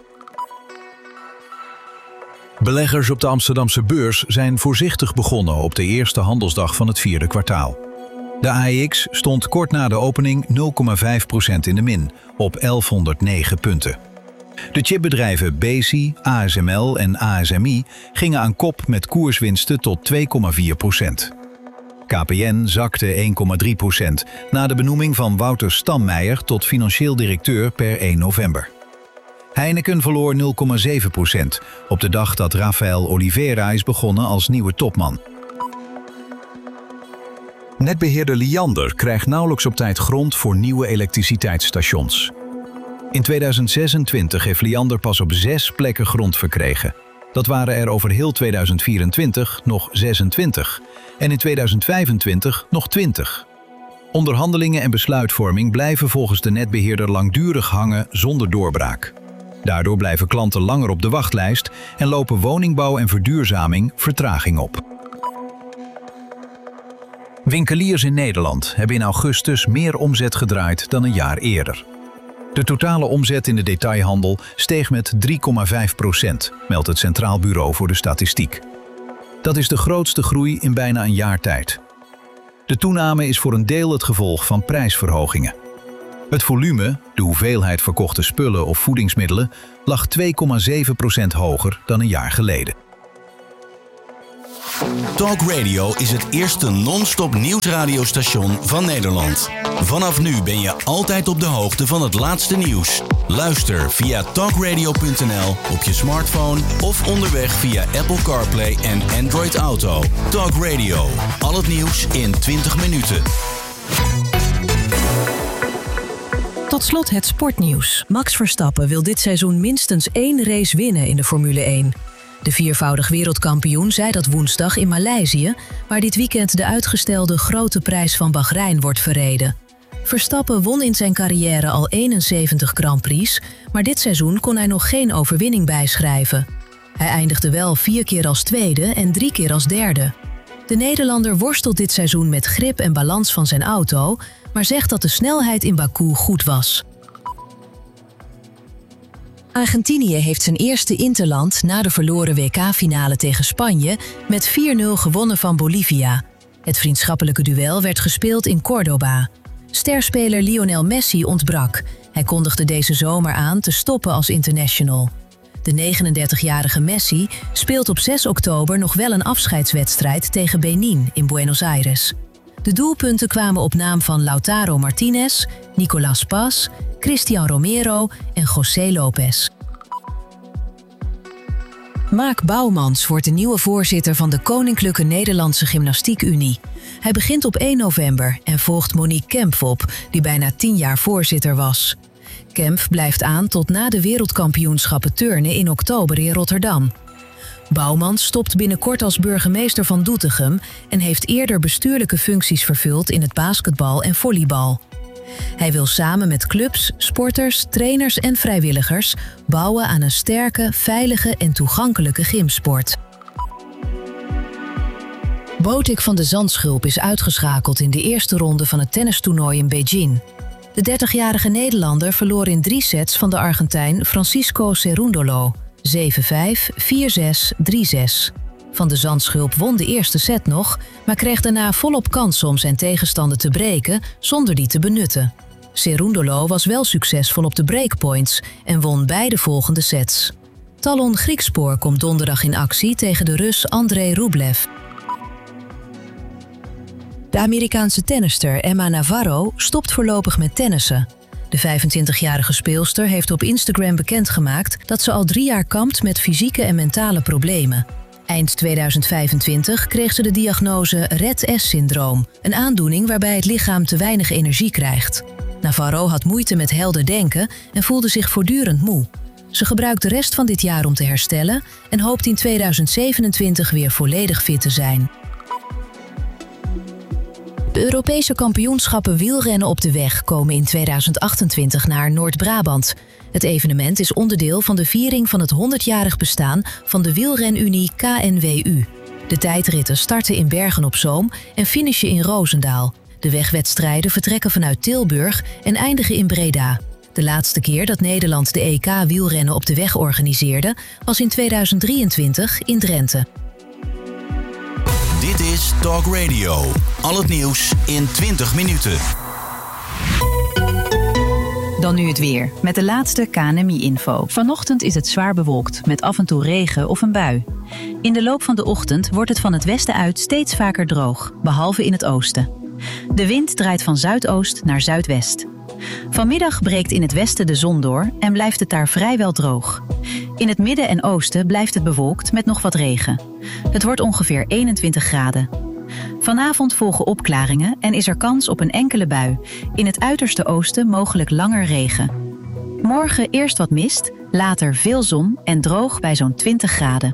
Beleggers op de Amsterdamse beurs zijn voorzichtig begonnen op de eerste handelsdag van het 4e kwartaal. De AEX stond kort na de opening 0,5% in de min, op 1109 punten. De chipbedrijven Besi, ASML en ASMI gingen aan kop met koerswinsten tot 2,4%. KPN zakte 1,3% na de benoeming van Wouter Stammeijer tot financieel directeur per 1 november. Heineken verloor 0,7% op de dag dat Rafael Oliveira is begonnen als nieuwe topman. Netbeheerder Liander krijgt nauwelijks op tijd grond voor nieuwe elektriciteitsstations. In 2026 heeft Liander pas op 6 plekken grond verkregen. Dat waren er over heel 2024 nog 26 en in 2025 nog 20. Onderhandelingen en besluitvorming blijven volgens de netbeheerder langdurig hangen zonder doorbraak. Daardoor blijven klanten langer op de wachtlijst en lopen woningbouw en verduurzaming vertraging op. Winkeliers in Nederland hebben in augustus meer omzet gedraaid dan een jaar eerder. De totale omzet in de detailhandel steeg met 3,5%, meldt het Centraal Bureau voor de Statistiek. Dat is de grootste groei in bijna een jaar tijd. De toename is voor een deel het gevolg van prijsverhogingen. Het volume, de hoeveelheid verkochte spullen of voedingsmiddelen, lag 2,7% hoger dan een jaar geleden. Talk Radio is het eerste non-stop nieuwsradiostation van Nederland. Vanaf nu ben je altijd op de hoogte van het laatste nieuws. Luister via talkradio.nl op je smartphone of onderweg via Apple CarPlay en Android Auto. Talk Radio, al het nieuws in 20 minuten. Tot slot het sportnieuws. Max Verstappen wil dit seizoen minstens 1 race winnen in de Formule 1. De viervoudig wereldkampioen zei dat woensdag in Maleisië, waar dit weekend de uitgestelde grote prijs van Bahrein wordt verreden. Verstappen won in zijn carrière al 71 Grand Prix, maar dit seizoen kon hij nog geen overwinning bijschrijven. Hij eindigde wel 4 keer als tweede en 3 keer als derde. De Nederlander worstelt dit seizoen met grip en balans van zijn auto, maar zegt dat de snelheid in Baku goed was. Argentinië heeft zijn eerste interland na de verloren WK-finale tegen Spanje met 4-0 gewonnen van Bolivia. Het vriendschappelijke duel werd gespeeld in Córdoba. Sterspeler Lionel Messi ontbrak. Hij kondigde deze zomer aan te stoppen als international. De 39-jarige Messi speelt op 6 oktober nog wel een afscheidswedstrijd tegen Benin in Buenos Aires. De doelpunten kwamen op naam van Lautaro Martinez, Nicolas Paz, Cristian Romero en José Lopez. Mark Bouwmans wordt de nieuwe voorzitter van de Koninklijke Nederlandse Gymnastiek Unie. Hij begint op 1 november en volgt Monique Kempf op, die bijna 10 jaar voorzitter was. Kempf blijft aan tot na de wereldkampioenschappen turnen in oktober in Rotterdam. Bouwmans stopt binnenkort als burgemeester van Doetinchem en heeft eerder bestuurlijke functies vervuld in het basketbal en volleybal. Hij wil samen met clubs, sporters, trainers en vrijwilligers bouwen aan een sterke, veilige en toegankelijke gymsport. Botik van de Zandschulp is uitgeschakeld in de eerste ronde van het tennistoernooi in Beijing. De 30-jarige Nederlander verloor in 3 sets van de Argentijn Francisco Cerúndolo. 7-5, 4-6, 3-6. Van de Zandschulp won de eerste set nog, maar kreeg daarna volop kansen om zijn tegenstander te breken zonder die te benutten. Cerúndolo was wel succesvol op de breakpoints en won beide volgende sets. Talon Griekspoor komt donderdag in actie tegen de Rus Andrei Rublev. De Amerikaanse tennister Emma Navarro stopt voorlopig met tennissen. De 25-jarige speelster heeft op Instagram bekendgemaakt dat ze al 3 jaar kampt met fysieke en mentale problemen. Eind 2025 kreeg ze de diagnose Rett-S-syndroom, een aandoening waarbij het lichaam te weinig energie krijgt. Navarro had moeite met helder denken en voelde zich voortdurend moe. Ze gebruikt de rest van dit jaar om te herstellen en hoopt in 2027 weer volledig fit te zijn. De Europese kampioenschappen wielrennen op de weg komen in 2028 naar Noord-Brabant. Het evenement is onderdeel van de viering van het 100-jarig bestaan van de wielrenunie KNWU. De tijdritten starten in Bergen-op-Zoom en finishen in Roosendaal. De wegwedstrijden vertrekken vanuit Tilburg en eindigen in Breda. De laatste keer dat Nederland de EK wielrennen op de weg organiseerde was in 2023 in Drenthe. Dit is Talk Radio. Al het nieuws in 20 minuten. Dan nu het weer, met de laatste KNMI-info. Vanochtend is het zwaar bewolkt, met af en toe regen of een bui. In de loop van de ochtend wordt het van het westen uit steeds vaker droog, behalve in het oosten. De wind draait van zuidoost naar zuidwest. Vanmiddag breekt in het westen de zon door en blijft het daar vrijwel droog. In het midden en oosten blijft het bewolkt met nog wat regen. Het wordt ongeveer 21 graden. Vanavond volgen opklaringen en is er kans op een enkele bui. In het uiterste oosten mogelijk langer regen. Morgen eerst wat mist, later veel zon en droog bij zo'n 20 graden.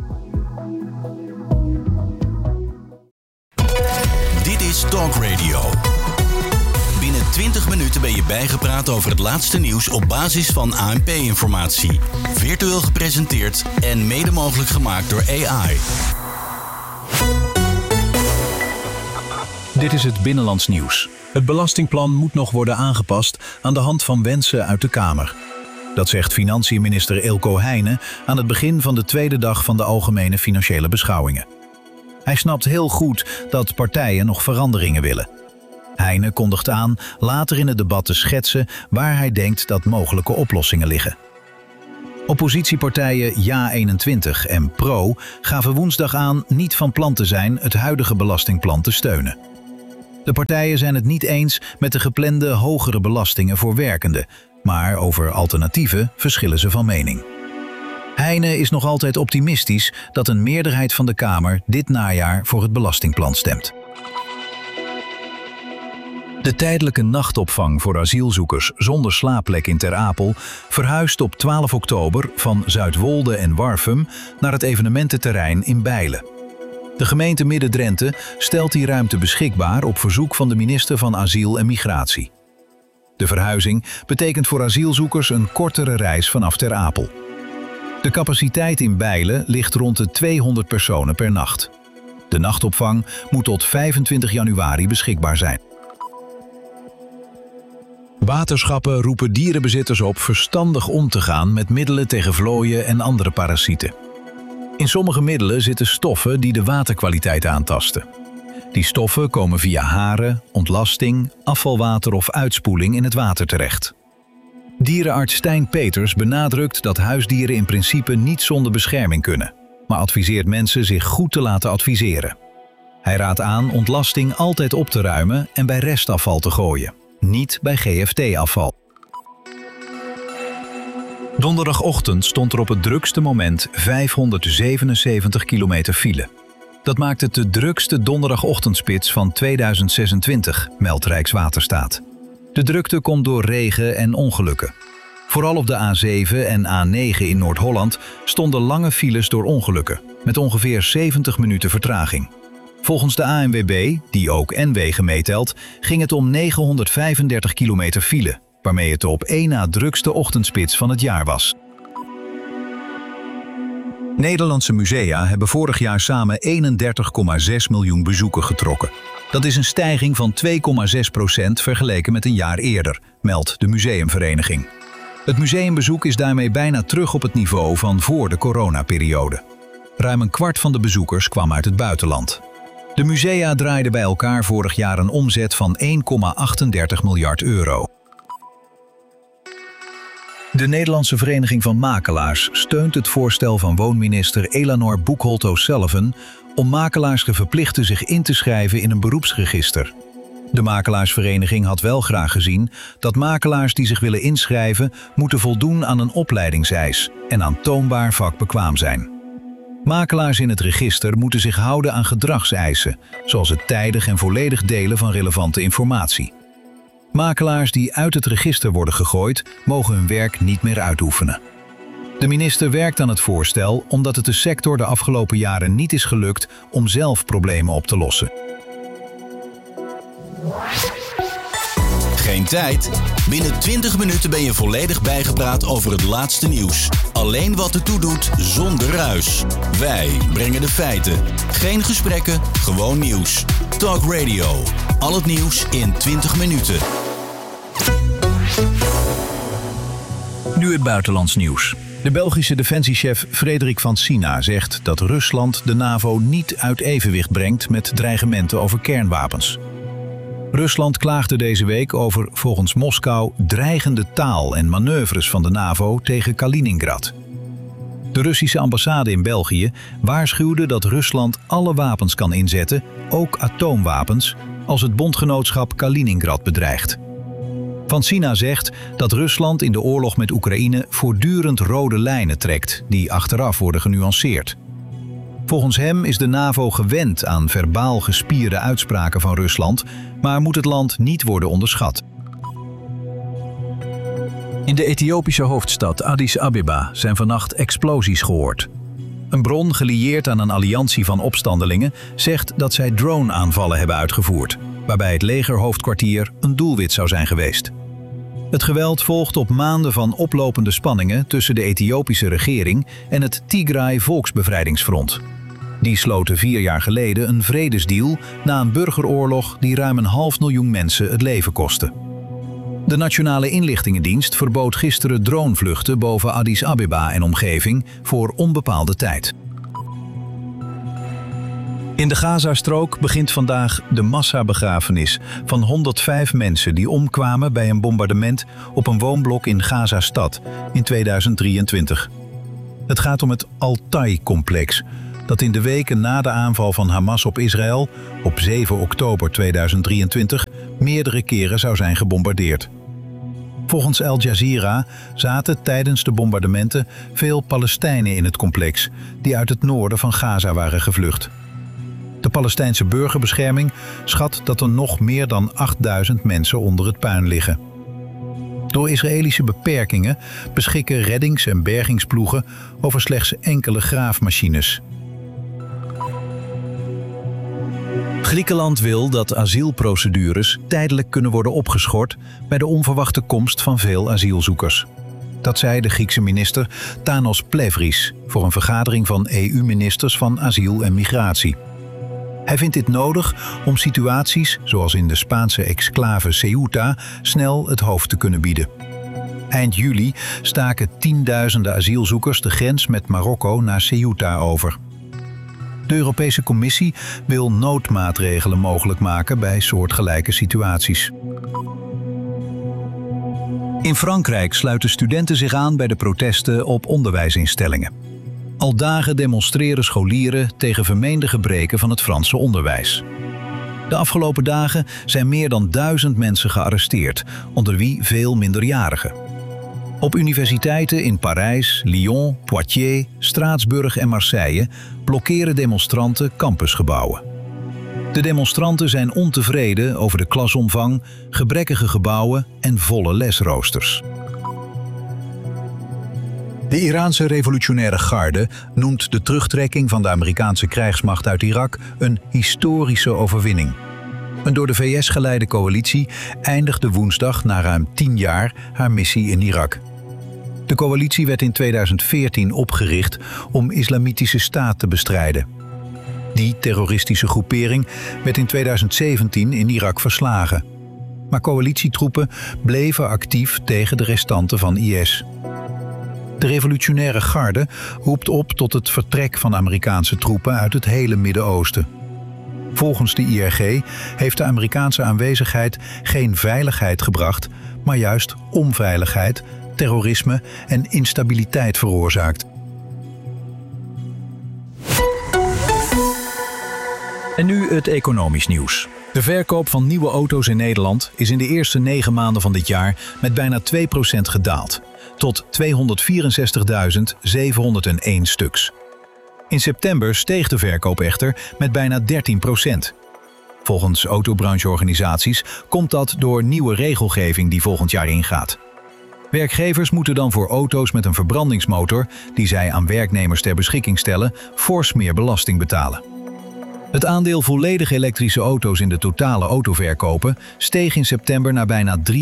Dit is Talk Radio. Binnen 20 minuten ben je bijgepraat over het laatste nieuws op basis van ANP-informatie. Virtueel gepresenteerd en mede mogelijk gemaakt door AI. Dit is het Binnenlands Nieuws. Het belastingplan moet nog worden aangepast aan de hand van wensen uit de Kamer. Dat zegt financiën-minister Eelco Heijnen aan het begin van de tweede dag van de algemene financiële beschouwingen. Hij snapt heel goed dat partijen nog veranderingen willen. Heijnen kondigt aan later in het debat te schetsen waar hij denkt dat mogelijke oplossingen liggen. Oppositiepartijen Ja21 en PRO gaven woensdag aan niet van plan te zijn het huidige belastingplan te steunen. De partijen zijn het niet eens met de geplande hogere belastingen voor werkenden, maar over alternatieven verschillen ze van mening. Heijnen is nog altijd optimistisch dat een meerderheid van de Kamer dit najaar voor het belastingplan stemt. De tijdelijke nachtopvang voor asielzoekers zonder slaapplek in Ter Apel verhuist op 12 oktober van Zuidwolde en Warffum naar het evenemententerrein in Bijlen. De gemeente Midden-Drenthe stelt die ruimte beschikbaar op verzoek van de minister van Asiel en Migratie. De verhuizing betekent voor asielzoekers een kortere reis vanaf Ter Apel. De capaciteit in Bijlen ligt rond de 200 personen per nacht. De nachtopvang moet tot 25 januari beschikbaar zijn. Waterschappen roepen dierenbezitters op verstandig om te gaan met middelen tegen vlooien en andere parasieten. In sommige middelen zitten stoffen die de waterkwaliteit aantasten. Die stoffen komen via haren, ontlasting, afvalwater of uitspoeling in het water terecht. Dierenarts Stijn Peters benadrukt dat huisdieren in principe niet zonder bescherming kunnen, maar adviseert mensen zich goed te laten adviseren. Hij raadt aan ontlasting altijd op te ruimen en bij restafval te gooien, niet bij GFT-afval. Donderdagochtend stond er op het drukste moment 577 kilometer file. Dat maakt het de drukste donderdagochtendspits van 2026, meldt Rijkswaterstaat. De drukte komt door regen en ongelukken. Vooral op de A7 en A9 in Noord-Holland stonden lange files door ongelukken, met ongeveer 70 minuten vertraging. Volgens de ANWB, die ook N-wegen meetelt, ging het om 935 kilometer file, waarmee het de op één na drukste ochtendspits van het jaar was. Nederlandse musea hebben vorig jaar samen 31,6 miljoen bezoeken getrokken. Dat is een stijging van 2,6% vergeleken met een jaar eerder, meldt de Museumvereniging. Het museumbezoek is daarmee bijna terug op het niveau van voor de coronaperiode. Ruim een kwart van de bezoekers kwam uit het buitenland. De musea draaiden bij elkaar vorig jaar een omzet van 1,38 miljard euro. De Nederlandse Vereniging van Makelaars steunt het voorstel van woonminister Elanor Boekholt-O'Sullivan om makelaars te verplichten zich in te schrijven in een beroepsregister. De makelaarsvereniging had wel graag gezien dat makelaars die zich willen inschrijven moeten voldoen aan een opleidingseis en aantoonbaar vakbekwaam zijn. Makelaars in het register moeten zich houden aan gedragseisen, zoals het tijdig en volledig delen van relevante informatie. Makelaars die uit het register worden gegooid, mogen hun werk niet meer uitoefenen. De minister werkt aan het voorstel omdat het de sector de afgelopen jaren niet is gelukt om zelf problemen op te lossen. Geen tijd? Binnen 20 minuten ben je volledig bijgepraat over het laatste nieuws. Alleen wat ertoe doet, zonder ruis. Wij brengen de feiten. Geen gesprekken, gewoon nieuws. Talk Radio. Al het nieuws in 20 minuten. Nu het buitenlands nieuws. De Belgische defensiechef Frederik van Sina zegt dat Rusland de NAVO niet uit evenwicht brengt met dreigementen over kernwapens. Rusland klaagde deze week over, volgens Moskou, dreigende taal en manoeuvres van de NAVO tegen Kaliningrad. De Russische ambassade in België waarschuwde dat Rusland alle wapens kan inzetten, ook atoomwapens, als het bondgenootschap Kaliningrad bedreigt. Van Sina zegt dat Rusland in de oorlog met Oekraïne voortdurend rode lijnen trekt, die achteraf worden genuanceerd. Volgens hem is de NAVO gewend aan verbaal gespierde uitspraken van Rusland, maar moet het land niet worden onderschat. In de Ethiopische hoofdstad Addis Abeba zijn vannacht explosies gehoord. Een bron gelieerd aan een alliantie van opstandelingen zegt dat zij drone-aanvallen hebben uitgevoerd, waarbij het legerhoofdkwartier een doelwit zou zijn geweest. Het geweld volgt op maanden van oplopende spanningen tussen de Ethiopische regering en het Tigray Volksbevrijdingsfront. Die sloten 4 jaar geleden een vredesdeal na een burgeroorlog die ruim 500.000 mensen het leven kostte. De Nationale Inlichtingendienst verbood gisteren dronevluchten boven Addis Abeba en omgeving voor onbepaalde tijd. In de Gazastrook begint vandaag de massabegrafenis van 105 mensen die omkwamen bij een bombardement op een woonblok in Gaza-stad in 2023. Het gaat om het Altai-complex, dat in de weken na de aanval van Hamas op Israël op 7 oktober 2023 meerdere keren zou zijn gebombardeerd. Volgens Al Jazeera zaten tijdens de bombardementen veel Palestijnen in het complex die uit het noorden van Gaza waren gevlucht. De Palestijnse burgerbescherming schat dat er nog meer dan 8000 mensen onder het puin liggen. Door Israëlische beperkingen beschikken reddings- en bergingsploegen over slechts enkele graafmachines. Griekenland wil dat asielprocedures tijdelijk kunnen worden opgeschort bij de onverwachte komst van veel asielzoekers. Dat zei de Griekse minister Tanos Plevris voor een vergadering van EU-ministers van asiel en migratie. Hij vindt dit nodig om situaties, zoals in de Spaanse exclave Ceuta, snel het hoofd te kunnen bieden. Eind juli staken tienduizenden asielzoekers de grens met Marokko naar Ceuta over. De Europese Commissie wil noodmaatregelen mogelijk maken bij soortgelijke situaties. In Frankrijk sluiten studenten zich aan bij de protesten op onderwijsinstellingen. Al dagen demonstreren scholieren tegen vermeende gebreken van het Franse onderwijs. De afgelopen dagen zijn meer dan 1000 mensen gearresteerd, onder wie veel minderjarigen. Op universiteiten in Parijs, Lyon, Poitiers, Straatsburg en Marseille blokkeren demonstranten campusgebouwen. De demonstranten zijn ontevreden over de klasomvang, gebrekkige gebouwen en volle lesroosters. De Iraanse revolutionaire garde noemt de terugtrekking van de Amerikaanse krijgsmacht uit Irak een historische overwinning. Een door de VS geleide coalitie eindigde woensdag na ruim 10 jaar haar missie in Irak. De coalitie werd in 2014 opgericht om Islamitische Staat te bestrijden. Die terroristische groepering werd in 2017 in Irak verslagen. Maar coalitietroepen bleven actief tegen de restanten van IS. De revolutionaire garde roept op tot het vertrek van Amerikaanse troepen uit het hele Midden-Oosten. Volgens de IRG heeft de Amerikaanse aanwezigheid geen veiligheid gebracht, maar juist onveiligheid, terrorisme en instabiliteit veroorzaakt. En nu het economisch nieuws. De verkoop van nieuwe auto's in Nederland is in de eerste 9 maanden van dit jaar met bijna 2% gedaald, tot 264.701 stuks. In september steeg de verkoop echter met bijna 13%. Volgens autobrancheorganisaties komt dat door nieuwe regelgeving die volgend jaar ingaat. Werkgevers moeten dan voor auto's met een verbrandingsmotor, die zij aan werknemers ter beschikking stellen, fors meer belasting betalen. Het aandeel volledig elektrische auto's in de totale autoverkopen steeg in september naar bijna 53%.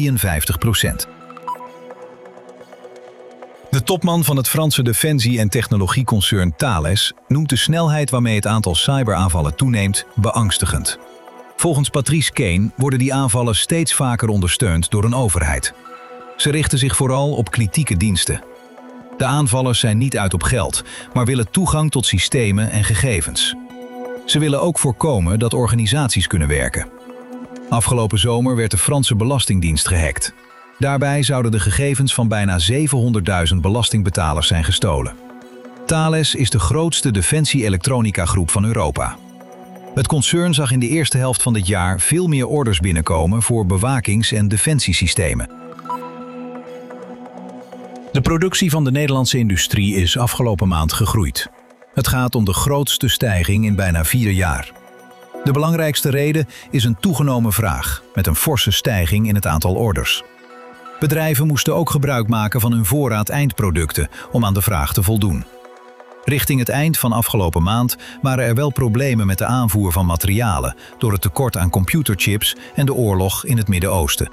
De topman van het Franse defensie- en technologieconcern Thales noemt de snelheid waarmee het aantal cyberaanvallen toeneemt beangstigend. Volgens Patrice Caine worden die aanvallen steeds vaker ondersteund door een overheid. Ze richten zich vooral op kritieke diensten. De aanvallers zijn niet uit op geld, maar willen toegang tot systemen en gegevens. Ze willen ook voorkomen dat organisaties kunnen werken. Afgelopen zomer werd de Franse Belastingdienst gehackt. Daarbij zouden de gegevens van bijna 700.000 belastingbetalers zijn gestolen. Thales is de grootste defensie-elektronica-groep van Europa. Het concern zag in de eerste helft van dit jaar veel meer orders binnenkomen voor bewakings- en defensiesystemen. De productie van de Nederlandse industrie is afgelopen maand gegroeid. Het gaat om de grootste stijging in bijna 4 jaar. De belangrijkste reden is een toegenomen vraag, met een forse stijging in het aantal orders. Bedrijven moesten ook gebruik maken van hun voorraad eindproducten om aan de vraag te voldoen. Richting het eind van afgelopen maand waren er wel problemen met de aanvoer van materialen door het tekort aan computerchips en de oorlog in het Midden-Oosten.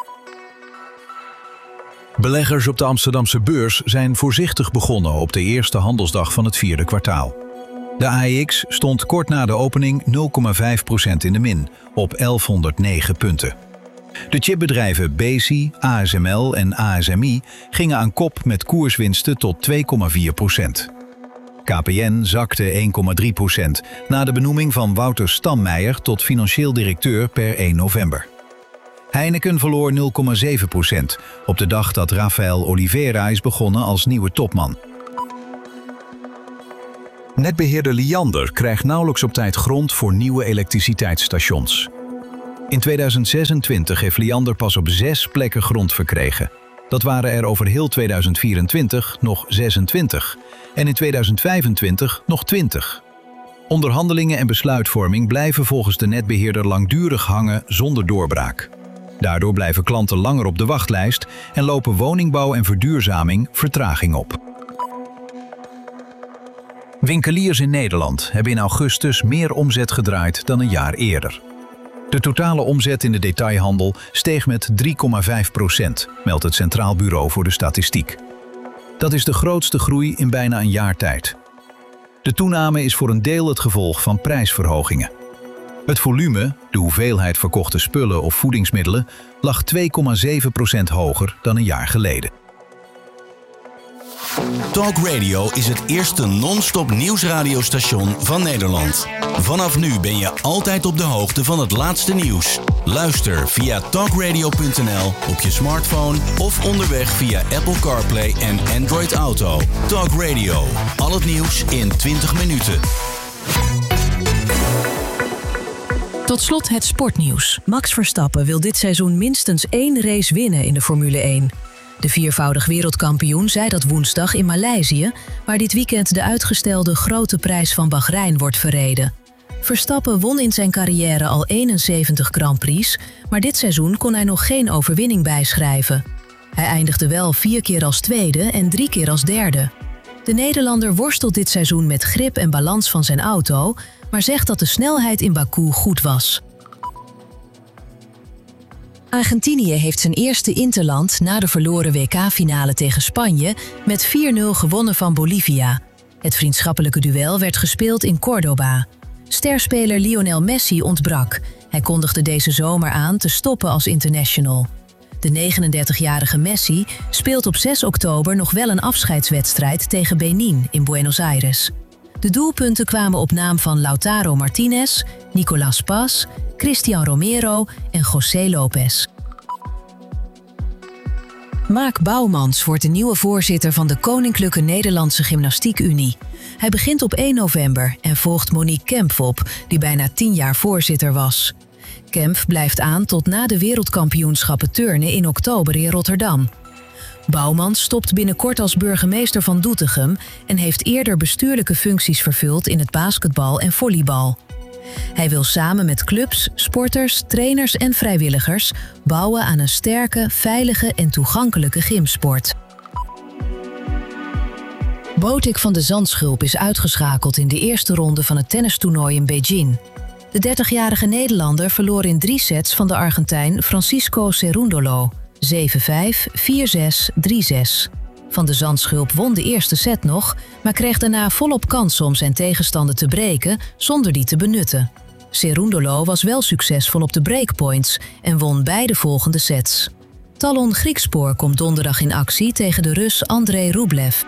Beleggers op de Amsterdamse beurs zijn voorzichtig begonnen op de eerste handelsdag van het 4e kwartaal. De AEX stond kort na de opening 0,5% in de min, op 1109 punten. De chipbedrijven Besi, ASML en ASMI gingen aan kop met koerswinsten tot 2,4%. KPN zakte 1,3% na de benoeming van Wouter Stammeijer tot financieel directeur per 1 november. Heineken verloor 0,7% op de dag dat Rafael Oliveira is begonnen als nieuwe topman. Netbeheerder Liander krijgt nauwelijks op tijd grond voor nieuwe elektriciteitsstations. In 2026 heeft Liander pas op 6 plekken grond verkregen. Dat waren er over heel 2024 nog 26 en in 2025 nog 20. Onderhandelingen en besluitvorming blijven volgens de netbeheerder langdurig hangen zonder doorbraak. Daardoor blijven klanten langer op de wachtlijst en lopen woningbouw en verduurzaming vertraging op. Winkeliers in Nederland hebben in augustus meer omzet gedraaid dan een jaar eerder. De totale omzet in de detailhandel steeg met 3,5%, meldt het Centraal Bureau voor de Statistiek. Dat is de grootste groei in bijna een jaar tijd. De toename is voor een deel het gevolg van prijsverhogingen. Het volume, de hoeveelheid verkochte spullen of voedingsmiddelen, lag 2,7% hoger dan een jaar geleden. Talk Radio is het eerste non-stop nieuwsradiostation van Nederland. Vanaf nu ben je altijd op de hoogte van het laatste nieuws. Luister via talkradio.nl op je smartphone of onderweg via Apple CarPlay en Android Auto. Talk Radio, al het nieuws in 20 minuten. Tot slot het sportnieuws. Max Verstappen wil dit seizoen minstens 1 race winnen in de Formule 1. De viervoudig wereldkampioen zei dat woensdag in Maleisië, waar dit weekend de uitgestelde grote prijs van Bahrein wordt verreden. Verstappen won in zijn carrière al 71 Grand Prix, maar dit seizoen kon hij nog geen overwinning bijschrijven. Hij eindigde wel 4 keer als tweede en 3 keer als derde. De Nederlander worstelt dit seizoen met grip en balans van zijn auto, maar zegt dat de snelheid in Baku goed was. Argentinië heeft zijn eerste interland na de verloren WK-finale tegen Spanje met 4-0 gewonnen van Bolivia. Het vriendschappelijke duel werd gespeeld in Córdoba. Sterspeler Lionel Messi ontbrak. Hij kondigde deze zomer aan te stoppen als international. De 39-jarige Messi speelt op 6 oktober nog wel een afscheidswedstrijd tegen Benin in Buenos Aires. De doelpunten kwamen op naam van Lautaro Martinez, Nicolas Paz, Cristian Romero en José Lopez. Mark Bouwmans wordt de nieuwe voorzitter van de Koninklijke Nederlandse Gymnastiek Unie. Hij begint op 1 november en volgt Monique Kempf op, die bijna 10 jaar voorzitter was. Kempf blijft aan tot na de wereldkampioenschappen turnen in oktober in Rotterdam. Bouwmans stopt binnenkort als burgemeester van Doetinchem en heeft eerder bestuurlijke functies vervuld in het basketbal en volleybal. Hij wil samen met clubs, sporters, trainers en vrijwilligers bouwen aan een sterke, veilige en toegankelijke gymsport. Botik van de Zandschulp is uitgeschakeld in de eerste ronde van het tennistoernooi in Beijing. De 30-jarige Nederlander verloor in 3 sets van de Argentijn Francisco Cerúndolo. 7-5, 4-6, 3-6. Van de Zandschulp won de eerste set nog, maar kreeg daarna volop kansen om zijn tegenstander te breken zonder die te benutten. Cerúndolo was wel succesvol op de breakpoints en won beide volgende sets. Talon Griekspoor komt donderdag in actie tegen de Rus Andrei Rublev.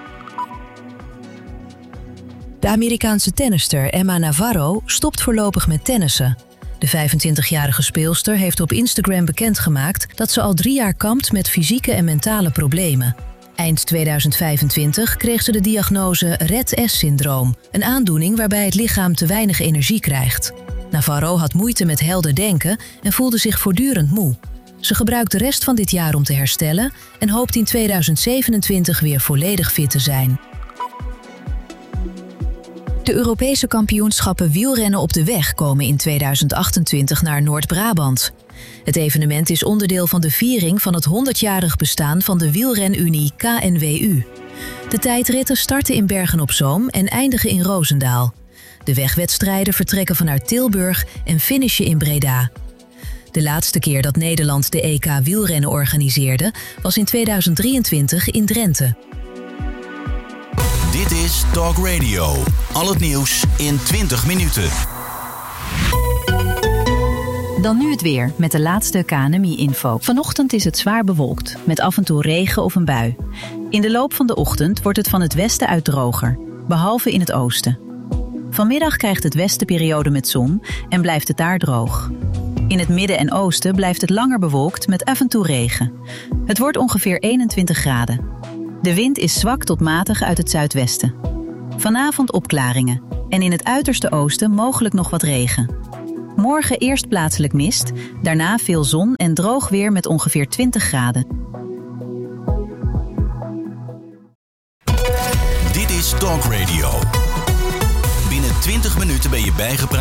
De Amerikaanse tennister Emma Navarro stopt voorlopig met tennissen. De 25-jarige speelster heeft op Instagram bekendgemaakt dat ze al 3 jaar kampt met fysieke en mentale problemen. Eind 2025 kreeg ze de diagnose Rett-S-syndroom, een aandoening waarbij het lichaam te weinig energie krijgt. Navarro had moeite met helder denken en voelde zich voortdurend moe. Ze gebruikt de rest van dit jaar om te herstellen en hoopt in 2027 weer volledig fit te zijn. De Europese kampioenschappen wielrennen op de weg komen in 2028 naar Noord-Brabant. Het evenement is onderdeel van de viering van het 100-jarig bestaan van de wielrenunie KNWU. De tijdritten starten in Bergen-op-Zoom en eindigen in Roosendaal. De wegwedstrijden vertrekken vanuit Tilburg en finishen in Breda. De laatste keer dat Nederland de EK wielrennen organiseerde was in 2023 in Drenthe. Dit is Talk Radio. Al het nieuws in 20 minuten. Dan nu het weer met de laatste KNMI-info. Vanochtend is het zwaar bewolkt, met af en toe regen of een bui. In de loop van de ochtend wordt het van het westen uit droger, behalve in het oosten. Vanmiddag krijgt het westen periode met zon en blijft het daar droog. In het midden en oosten blijft het langer bewolkt met af en toe regen. Het wordt ongeveer 21 graden. De wind is zwak tot matig uit het zuidwesten. Vanavond opklaringen en in het uiterste oosten mogelijk nog wat regen. Morgen eerst plaatselijk mist, daarna veel zon en droog weer met ongeveer 20 graden. Dit is Talk Radio. Binnen 20 minuten ben je bijgepraat